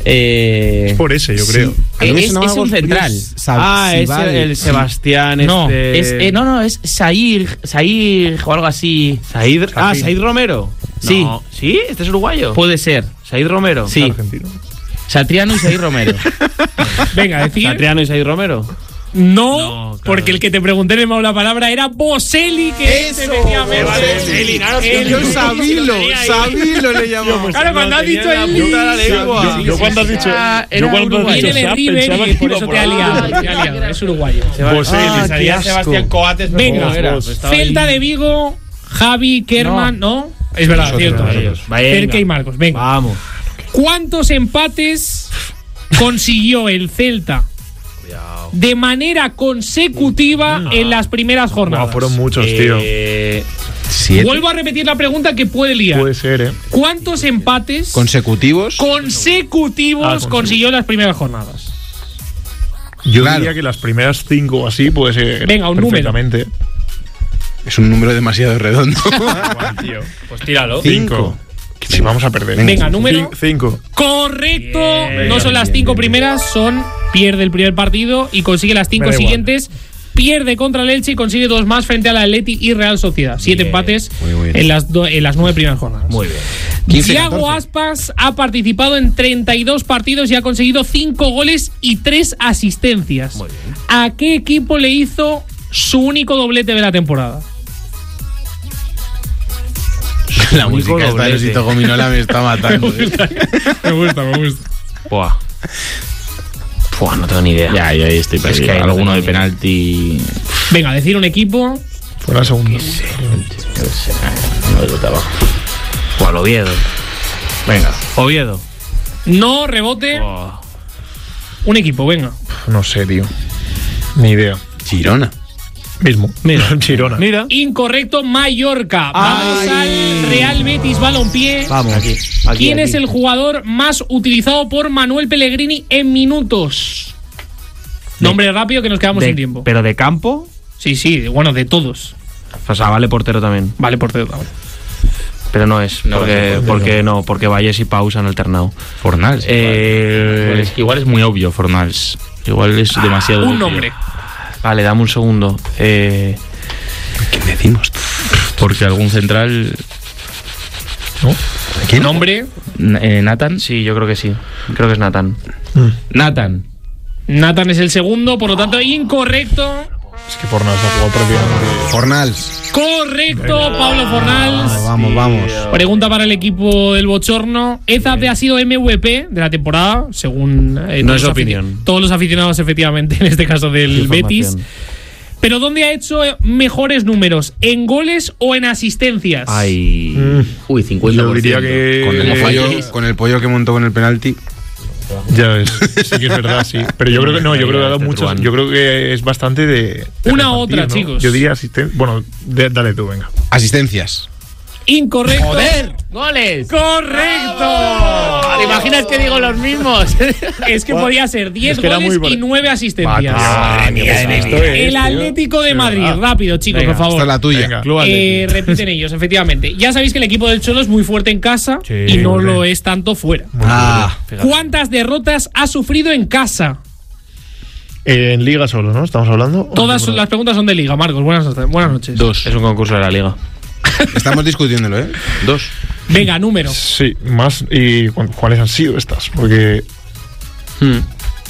Eh, es por ese, yo creo. Sí. Es, es un central. Ah, es el, el Sebastián. No, este... es, eh, no, no, es Said, Said o algo así. Said, ah, Said Romero. Sí. No. ¿Sí? ¿Este es uruguayo? Puede ser. Said Romero. Sí. Argentino. Satriano y Said Romero. Venga, decir. Satriano y Said Romero. No, no claro. Porque el que te pregunté en el Mau la palabra era Boselli, que Eso, efectivamente. Boselli, claro, yo Sabilo, Sabilo le llamamos. Claro, cuando has dicho el Yo, yo cuando has dicho, yo cuando has dicho Sap, pensaba que por eso te ha liado, te ha liado, es uruguayo. Boselli, salía Sebastián Coates. Venga, Celta de Vigo, Javi, Kerman, ¿no? Es verdad, cierto. Cerca y Marcos, venga. Vamos. ¿Cuántos empates consiguió el Celta de manera consecutiva no. en las primeras jornadas? No, fueron muchos, tío. Eh, Vuelvo a repetir la pregunta que puede liar. Puede ser, ¿eh? ¿Cuántos empates consecutivos consecutivos ah, consiguió en las primeras jornadas? Yo claro. diría que las primeras cinco o así puede ser. Venga, un perfectamente. número. Es un número demasiado redondo. Igual, tío. Pues tíralo. Cinco. Si vamos a perder. Venga, número cinco. Correcto. Bien, no son las cinco bien, primeras, son pierde el primer partido y consigue las cinco siguientes. Pierde contra el Elche y consigue dos más frente al Atleti y Real Sociedad. Siete bien, empates en las, do, en las nueve primeras jornadas. Muy bien. Thiago Aspas ha participado en treinta y dos partidos y ha conseguido cinco goles y tres asistencias. Muy bien. ¿A qué equipo le hizo su único doblete de la temporada? La música esta de Osito Gominola me está matando. me, gusta, me gusta, me gusta. Buah. Buah, no tengo ni idea. Ya, yo ahí estoy perdido. Es que alguno no de penalti. Venga, decir un equipo. Fue la segunda. No de bote abajo. Buah, el Oviedo. Venga, Oviedo. No, rebote. Buah. Un equipo, venga. No sé, tío. Ni idea. Girona. Mismo. Mira, Girona. Mira. Incorrecto, Mallorca. Vamos Ay. al Real Betis Balompié. Vamos. Aquí, aquí, ¿Quién aquí. es el jugador más utilizado por Manuel Pellegrini en minutos? De, Nombre rápido que nos quedamos de, sin tiempo. ¿Pero de campo? Sí, sí, bueno, de todos. O sea, vale portero también. Vale portero también. Pero no es, no, porque, no, porque no, porque Valles y Pau se han alternado. Fornals. Eh, igual, es, igual es muy obvio, Fornals. Igual es demasiado. Un obvio. nombre. Vale, dame un segundo. Eh, ¿Qué decimos? Porque algún central. ¿No? ¿Qué nombre? Eh, ¿Nathan? Sí, yo creo que sí. Creo que es Nathan. Mm. Nathan. Nathan es el segundo, por lo tanto, incorrecto. Es que Fornals ha jugado prácticamente. Fornals. Correcto, Pablo Fornals. Ah, vamos, vamos. Pregunta para el equipo del Bochorno. Ezate ha sido M V P de la temporada, según eh, no es opinión. Todos los aficionados, efectivamente, en este caso del Betis. Pero ¿dónde ha hecho mejores números? ¿En goles o en asistencias? Ay. Mm. Uy, cincuenta por ciento. Yo diría que con el, pollo, con el pollo que montó con el penalti. Ya ves, sí que es verdad, sí. Pero yo creo que no, yo creo que ha dado muchos. Yo creo que es bastante de. de Una otra, ¿no? Chicos. Yo diría asistencia. Bueno, de, dale tú, venga. Asistencias. Incorrecto. ¡Joder! ¡Goles! ¡Correcto! ¿Te imaginas que digo los mismos? Es que podía ser diez es que goles y nueve asistencias. Madre mía, el Atlético de Madrid. Rápido, chicos, venga, por favor. Esta es la tuya. Eh, repiten ellos, efectivamente. Ya sabéis que el equipo del Cholo es muy fuerte en casa sí, y no lo es tanto fuera. Ah. ¿Cuántas derrotas ha sufrido en casa? Eh, en Liga solo, ¿no? Estamos hablando. Todas las preguntas son de Liga, Marcos. Buenas, buenas noches. Dos. Es un concurso de la Liga. Estamos discutiéndolo, ¿eh? Dos. Venga, número. Sí, más. ¿Y cuáles han sido estas? Porque. Hmm.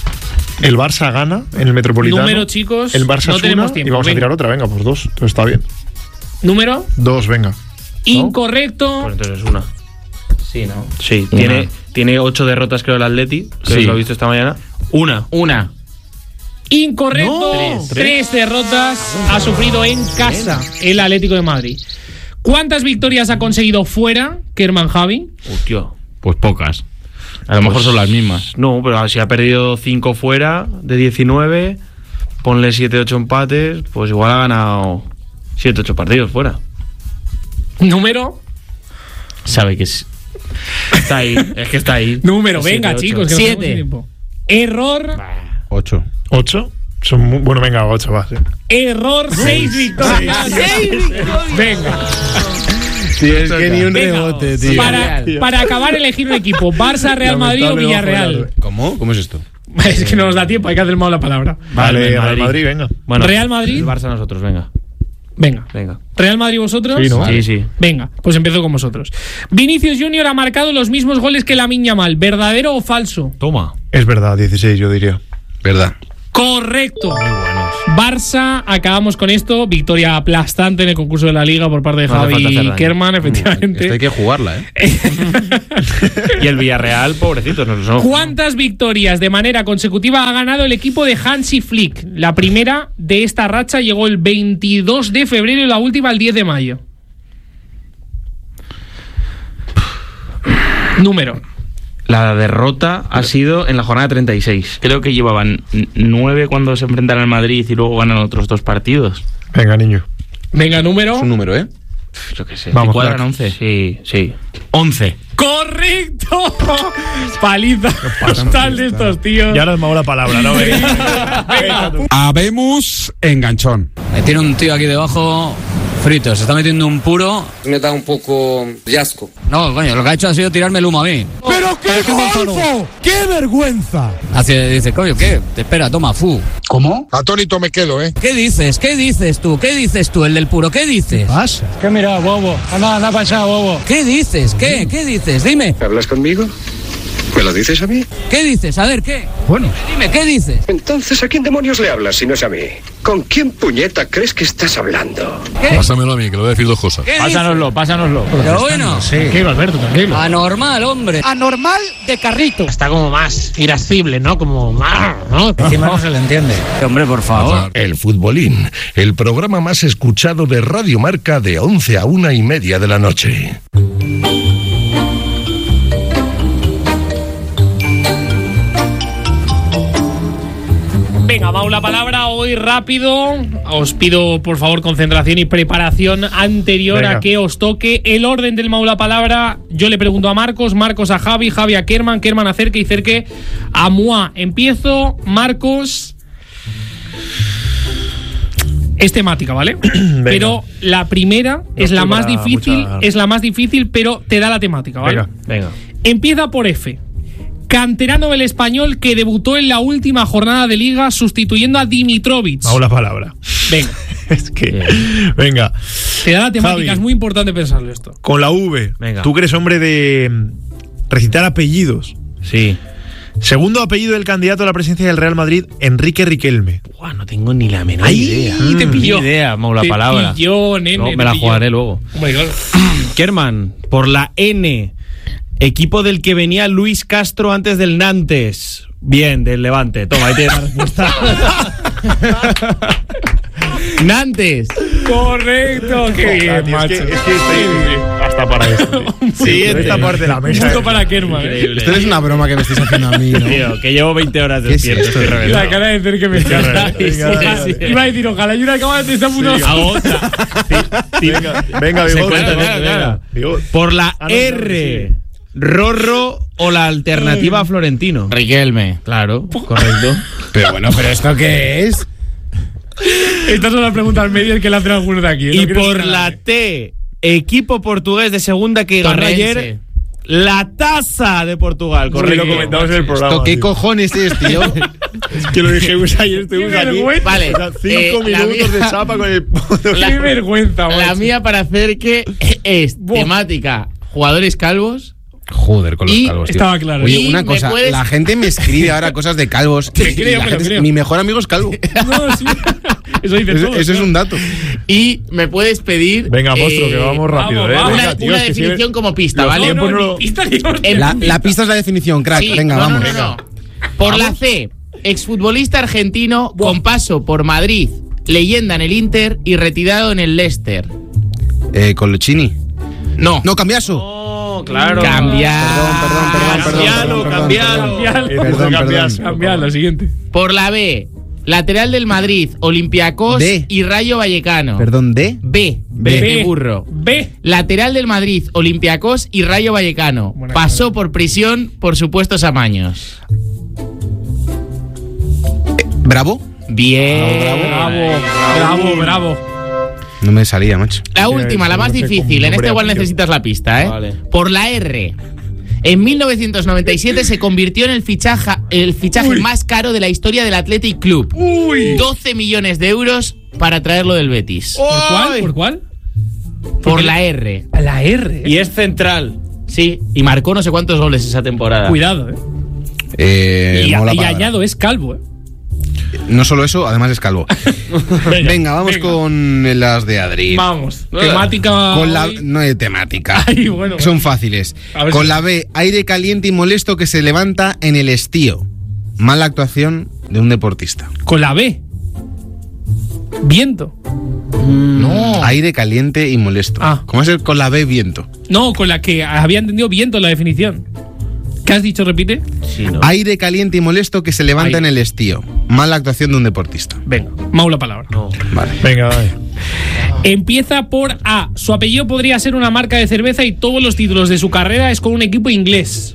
El Barça gana en el Metropolitano. Número, chicos. El Barça no es tenemos una, tiempo. Y vamos venga. a tirar otra, venga, pues dos. Entonces está bien. ¿Número? Dos, venga. Incorrecto. Pues entonces es una. Sí, ¿no? Sí, una. tiene, tiene ocho derrotas, creo, el Atleti. Que sí. lo he visto esta mañana. Una. Una. Incorrecto. No. Tres. Tres derrotas ha sufrido en casa el Atlético de Madrid. ¿Cuántas victorias ha conseguido fuera, Kerman Javi? Hostia. Pues pocas. A lo pues, mejor son las mismas. No, pero si ha perdido cinco fuera de diecinueve, ponle siete ocho empates, pues igual ha ganado siete ocho partidos fuera. ¿Número? Sabe que es. Está ahí, es que está ahí. Número, venga, siete, chicos. siete. Error. ocho. ¿ocho? Son muy, bueno, venga, ocho va. Sí. Error, seis victorias. seis victorias. Venga. Sí, es que ni un rebote, tío. Para, para acabar, elegir un equipo. Barça, Real Madrid o Villarreal. ¿Cómo? ¿Cómo es esto? Es que no nos da tiempo, hay que hacer mal la palabra. Vale, Real Madrid, Madrid venga. Bueno, Real Madrid. El Barça nosotros, venga. Venga. Venga. ¿Real Madrid vosotros? Sí, ¿no? Sí, sí. Venga, pues empiezo con vosotros. Vinicius Junior ha marcado los mismos goles que Lamine Yamal. ¿Verdadero o falso? Toma. Es verdad, dieciséis yo diría. Verdad. Correcto. Muy buenos. Barça, acabamos con esto. Victoria aplastante en el concurso de la Liga por parte de no Javi Kerman, efectivamente. Esto hay que jugarla, ¿eh? Y el Villarreal, pobrecitos. No son. ¿Cuántas victorias de manera consecutiva ha ganado el equipo de Hansi Flick? La primera de esta racha llegó el veintidós de febrero y la última el diez de mayo. Número. La derrota ha sido en la jornada treinta y seis. Creo que llevaban nueve cuando se enfrentaron al Madrid y luego ganan otros dos partidos. Venga, niño. Venga, número. Es un número, ¿eh? Yo qué sé. Vamos, ¿Cuadran once? Sí, sí. once. ¡Correcto! Paliza total de estos tíos. Ya nos dado la palabra, ¿no? Venga. Venga. Habemos enganchón. Me tiene un tío aquí debajo frito, se está metiendo un puro. Me da un poco de asco. No, coño, lo que ha hecho ha sido tirarme el humo a mí. ¡Pero qué golfo! ¡Qué vergüenza! Hace, dice, coño, ¿qué? Te espera, toma, fu. ¿Cómo? Atónito me quedo, ¿eh? ¿Qué dices? ¿Qué dices tú? ¿Qué dices tú, el del puro? ¿Qué dices? ¿Qué pasa? ¿Qué mira, bobo? Anda, anda para allá, bobo. ¿Qué dices? ¿Qué? ¿Qué dices? Dime. ¿Hablas conmigo? ¿Me lo dices a mí? ¿Qué dices? A ver, ¿qué? Bueno. Dime, ¿qué dices? Entonces, ¿a quién demonios le hablas si no es a mí? ¿Con quién puñeta crees que estás hablando? ¿Qué? Pásamelo a mí, que le voy a decir dos cosas. Pásanoslo, pásanoslo. Pero bueno. Sí. Tranquilo, Alberto, tranquilo. Anormal, hombre. Anormal de carrito. Está como más irascible, ¿no? Como más, ¿no? Encima no se le entiende. Hombre, por favor. El Futbolín, el programa más escuchado de Radio Marca de once a una y media de la noche. Venga, Mau, la palabra hoy rápido. Os pido, por favor, concentración y preparación anterior Venga. a que os toque el orden del Mau la palabra. Yo le pregunto a Marcos, Marcos a Javi, Javi a Kerman, Kerman a Cerque y Cerque a Mua. Empiezo, Marcos. Es temática, ¿vale? Pero la primera no es la más difícil, mucha... es la más difícil, pero te da la temática, ¿vale? Venga, venga. Empieza por F. Canterano del Español que debutó en la última jornada de Liga sustituyendo a Dimitrovic. Hago la palabra. Venga. Es que... Venga. Te da la temática, Javi, es muy importante pensarlo esto. Con la V. Venga. Tú que eres hombre de recitar apellidos. Sí. Segundo apellido del candidato a la presidencia del Real Madrid, Enrique Riquelme. Buah, no tengo ni la menor Ahí idea. te pilló. Ni idea, Mau, la te palabra. Pilló, nene, no, me te la pilló. jugaré luego. Oh my God. Kerman, por la N. Equipo del que venía Luis Castro antes del Nantes. Bien, del Levante. Toma, ahí tienes la respuesta. Nantes. Correcto. Qué bien, tío, macho. Es que, es que estoy hasta para esto. Sí, esta parte de la mesa. Justo para Kerman. Increíble. Esto es una broma que me estáis haciendo a mí, ¿no? Tío, que llevo veinte horas despierto. Es estoy reventado. La cara de Cerque me está. Iba a decir, ojalá y una cámara te está puto. Sí, hago otra. Sí, venga, venga, Se Bigot, cuenta, venga, claro, claro. Bigot. Por la Ah, no, R. sí. Rorro o la alternativa a Florentino. Riquelme. Claro, correcto. Pero bueno, ¿pero esto qué es? Estas son las preguntas medias que le hacen algunos de aquí. Y por la T, equipo portugués de segunda que ganó ayer la Taza de Portugal. Correcto. Sí, lo comentamos en el programa. ¿Esto qué tío. cojones es, tío? Es que lo dijimos ayer, estuvimos Qué aquí. vergüenza. Vale. O sea, cinco eh, la minutos mía- de chapa con el... Qué vergüenza, La macho. mía para hacer que es Buah. temática jugadores calvos. Joder, con los Y calvos, tío. estaba claro. Oye, Y una me cosa, puedes- la gente me escribe ahora cosas de calvos. Te y creo, la me lo gente es- creo. Mi mejor amigo es calvo. No, sí. Eso dice Eso, todo. eso es un dato. Y me puedes pedir. Venga, monstruo, eh, que vamos rápido, vamos, ¿eh? vamos. Una, Venga, tío, una es que si definición eres- como pista, los ¿vale? tiempos no lo- ni pista ni hostia. El- La, la pista es la definición, crack. Sí, Venga, no, vamos. No, no, no. Por la C, exfutbolista argentino con paso por Madrid, leyenda en el Inter y retirado en el Leicester. Eh, Colochini. No. No, Cambiaso. No, claro. Cambiar. Perdón, perdón, perdón, perdón, Cambialo, perdón, cambialo. Cambialo. Ese Perdón, cambias. perdón. Cambiar, la siguiente. Por la B, lateral del Madrid, Olympiacos D. y Rayo Vallecano. Perdón, ¿de? B, B, B. de burro. B. Lateral del Madrid, Olympiacos y Rayo Vallecano. Buena Pasó cara. por prisión por supuestos amaños. ¿Bravo? Bien. Bravo, bravo, bravo. No me salía, macho. La última, la más difícil. En esta igual necesitas la pista, ¿eh? Vale. Por la R. En mil novecientos noventa y siete se convirtió en el fichaje, el fichaje más caro de la historia del Athletic Club. Uy. doce millones de euros para traerlo del Betis. ¿Por cuál? ¿Por cuál? Por la R. La R. Y es central. Sí, y marcó no sé cuántos goles esa temporada. Cuidado, eh. eh y, y añado, es calvo, eh. No solo eso, además es calvo. venga, venga, vamos venga. con las de Adri. Vamos. Temática. Con la, no hay temática. Ay, bueno, Son bueno. fáciles. Con si... la B, aire caliente y molesto que se levanta en el estío. Mala actuación de un deportista. Con la B. Viento. Mm, no. Aire caliente y molesto. Ah. ¿Cómo es el con la B, viento? No, con la que había entendido viento en la definición. ¿Qué has dicho? Repite. Sí, no. Aire caliente y molesto que se levanta Aire. en el estío. Mala actuación de un deportista. Venga, Mau palabra. No. Vale. Venga, vale. Empieza por A. Su apellido podría ser una marca de cerveza y todos los títulos de su carrera es con un equipo inglés.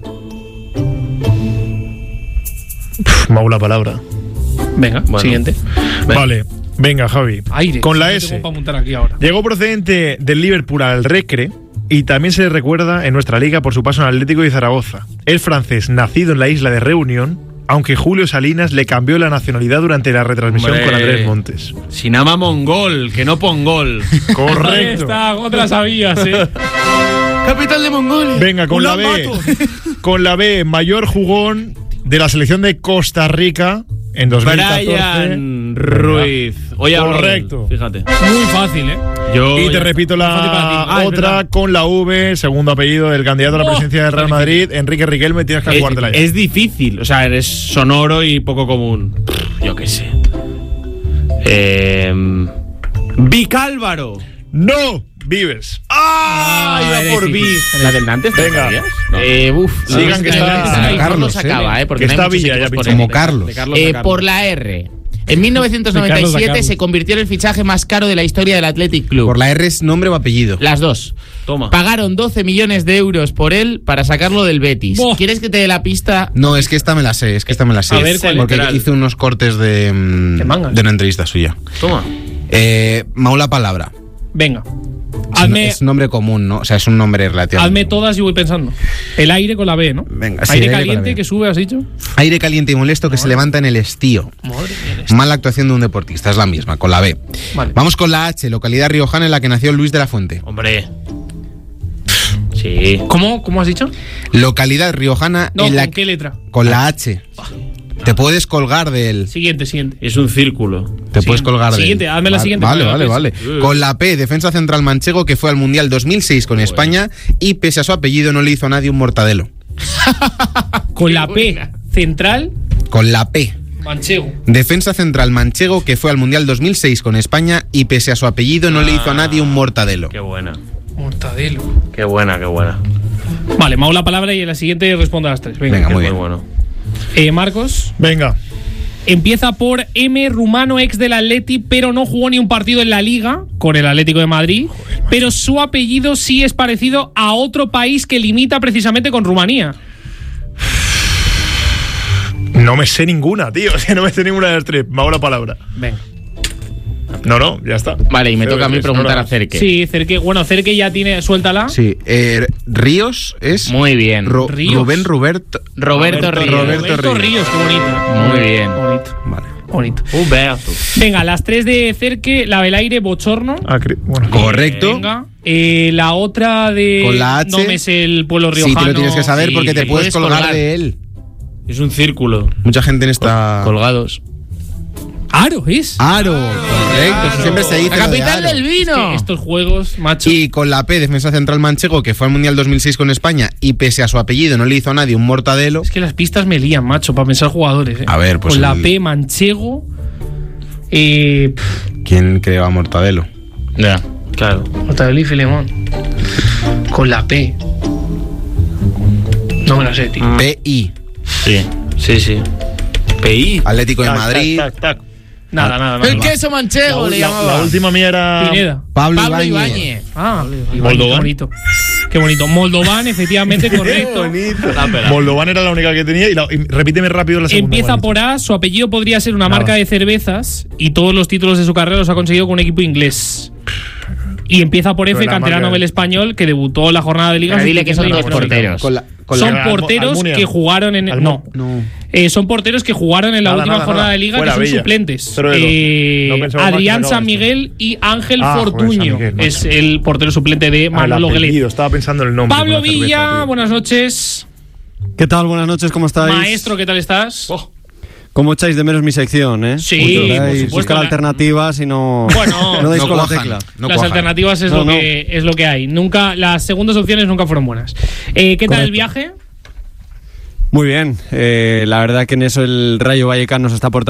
Mau la palabra. Venga, bueno. Siguiente. Venga. Vale. Venga, Javi. Aire. Con la S. Tengo para apuntar aquí ahora. Llegó procedente del Liverpool al Recre y también se le recuerda en nuestra liga por su paso en Atlético de Zaragoza. El francés, nacido en la isla de Reunión, aunque Julio Salinas le cambió la nacionalidad durante la retransmisión Hombre, con Andrés Montes. Sinama Mongol, que no Pongol. Correcto. Ahí está, otra sabías, eh. Capital de Mongolia. Venga, con Ulan la B. Con la B, mayor jugón de la selección de Costa Rica en dos mil catorce. Brian Ruiz. Oye, correcto. Fíjate. Muy fácil, ¿eh? Yo, y te repito la ah, otra con la V, segundo apellido del candidato a la presidencia del Real Madrid, Enrique Riquelme, tienes que jugártela ya. Es difícil, o sea, eres sonoro y poco común. Yo qué sé. Eh, Vicálvaro. No, Vives. ¡Ah! ah iba por Vives. ¿La del Nantes? Venga. No. Eh, uf, sigan no, que está. está Carlos acaba, eh, porque que no está Villa ya como Carlos. Carlos eh, por la R. En mil novecientos noventa y siete se convirtió en el fichaje más caro de la historia del Athletic Club. ¿Por la R es nombre o apellido? Las dos. Toma. Pagaron doce millones de euros por él para sacarlo del Betis. Boh. ¿Quieres que te dé la pista? No, es que esta me la sé, es que esta me la sé. A ver, ¿cuál porque literal? hice unos cortes de, de una entrevista suya. Toma. Eh, Mau la palabra. Venga. Hazme, es un nombre común, ¿no? O sea, es un nombre relativo. Hazme todas y voy pensando. El aire con la B, ¿no? Venga, sí, aire, aire caliente que sube, ¿has dicho? Aire caliente y molesto que Madre. se levanta en el estío. Madre mía, Mala actuación de un deportista, es la misma, con la B. Vale. Vamos con la H, localidad riojana en la que nació Luis de la Fuente. Hombre. Sí. ¿Cómo? ¿Cómo has dicho? Localidad riojana no, en ¿con la qué letra? Con la H. Te puedes colgar del... Siguiente, siguiente. Es un círculo. Te siguiente. puedes colgar del... Siguiente, hazme la vale, siguiente. Vale, vale, vale. Con la P, defensa central manchego que fue al Mundial dos mil seis con España y pese a su apellido no le hizo a nadie un mortadelo. Con la P, central... Con la P. Manchego. Defensa central manchego que fue al Mundial dos mil seis con España y pese a su apellido no ah, le hizo a nadie un mortadelo. Qué buena. Mortadelo. Qué buena, qué buena. Vale, Mau la palabra y en la siguiente responde a las tres. Venga, Venga muy bien. Muy bueno. Eh, Marcos. Venga. Empieza por M, rumano, ex del Atleti, pero no jugó ni un partido en la Liga con el Atlético de Madrid. Joder, pero su apellido sí es parecido a otro país que limita precisamente con Rumanía. No me sé ninguna, tío. O sea, no me sé ninguna de las tres. Me hago la palabra. Venga. No, no, ya está. Vale, y me toca a mí preguntar a Cerque. Sí, Cerque. Bueno, Cerque ya tiene. Suéltala. Sí. Eh, Ríos es. Muy bien. Ro- Ríos. Rubén Roberto. Roberto, Roberto Ríos. Roberto, Roberto Ríos, qué bonito. Muy bien. Bonito. Vale. Bonito. Un beso. Venga, las tres de Cerque, la del aire, bochorno. Ah, cre- bueno. Correcto. Venga. Eh, la otra de. Con la H. No me sé el pueblo riojano. Sí, te lo tienes que saber Sí, porque te te puedes puedes colgar, colgar. de él. Es un círculo. Mucha gente en esta. Colgados. Aro, ¿es? Aro, correcto. Aro. Siempre se dice. La lo de capital Aro. del vino. Es que estos juegos, macho. Y con la P, defensa central manchego, que fue al Mundial dos mil seis con España y pese a su apellido no le hizo a nadie un mortadelo. Es que las pistas me lían, macho, para pensar jugadores. ¿eh? A ver, pues. Con la el... P, manchego. Eh, ¿Quién creaba mortadelo? Ya, claro. Mortadelo y Filemón. Con la P. No me la sé, tío. P I. Sí, sí, sí. P I. Atlético de Tac, Madrid. tac, tac, tac. Nada, nada, nada. El queso manchego La, le la- llamaba. la última mía era. Pineda. Pablo, Pablo Ibáñez. Ibáñez. Ah, Moldovan. Qué bonito. Qué bonito. Moldovan, efectivamente, correcto. Moldovan era la única que tenía. Y, la, y repíteme rápido la segunda. Empieza por A, su apellido podría ser una Nada. marca de cervezas y todos los títulos de su carrera los ha conseguido con un equipo inglés. Y empieza por F, canterano del Español, que debutó en la jornada de Liga. Pero dile que son dos porteros. Con la, con son la, porteros Almunia. que jugaron en... Almu- no, no. Eh, son porteros que jugaron en la Nada, última nada, jornada nada. de Liga, Fuera, que son Bella. suplentes. Cero de dos. Eh, No pensaba más Adrián que San sacaba Miguel y Ángel Ah, joder, San Fortuño. Miguel, macho. Es el portero suplente de Ah, el Manolo Guelet. apellido, estaba pensando en el nombre. Pablo con la cerveza, Villa, tío. buenas noches. ¿Qué tal? Buenas noches, ¿cómo estáis? Maestro, ¿qué tal estás? ¿Cómo echáis de menos mi sección, eh? Sí, Mucho, por ¿eh? Y supuesto, buscar la- alternativas y no, Bueno, no dais no con la cuajan. tecla. No las cuajan. alternativas es, No, lo no. Que, es lo que hay. Nunca, las segundas opciones nunca fueron buenas. Eh, ¿Qué tal el Correcto. viaje? Muy bien, eh, la verdad que en eso el Rayo Vallecano nos está aportando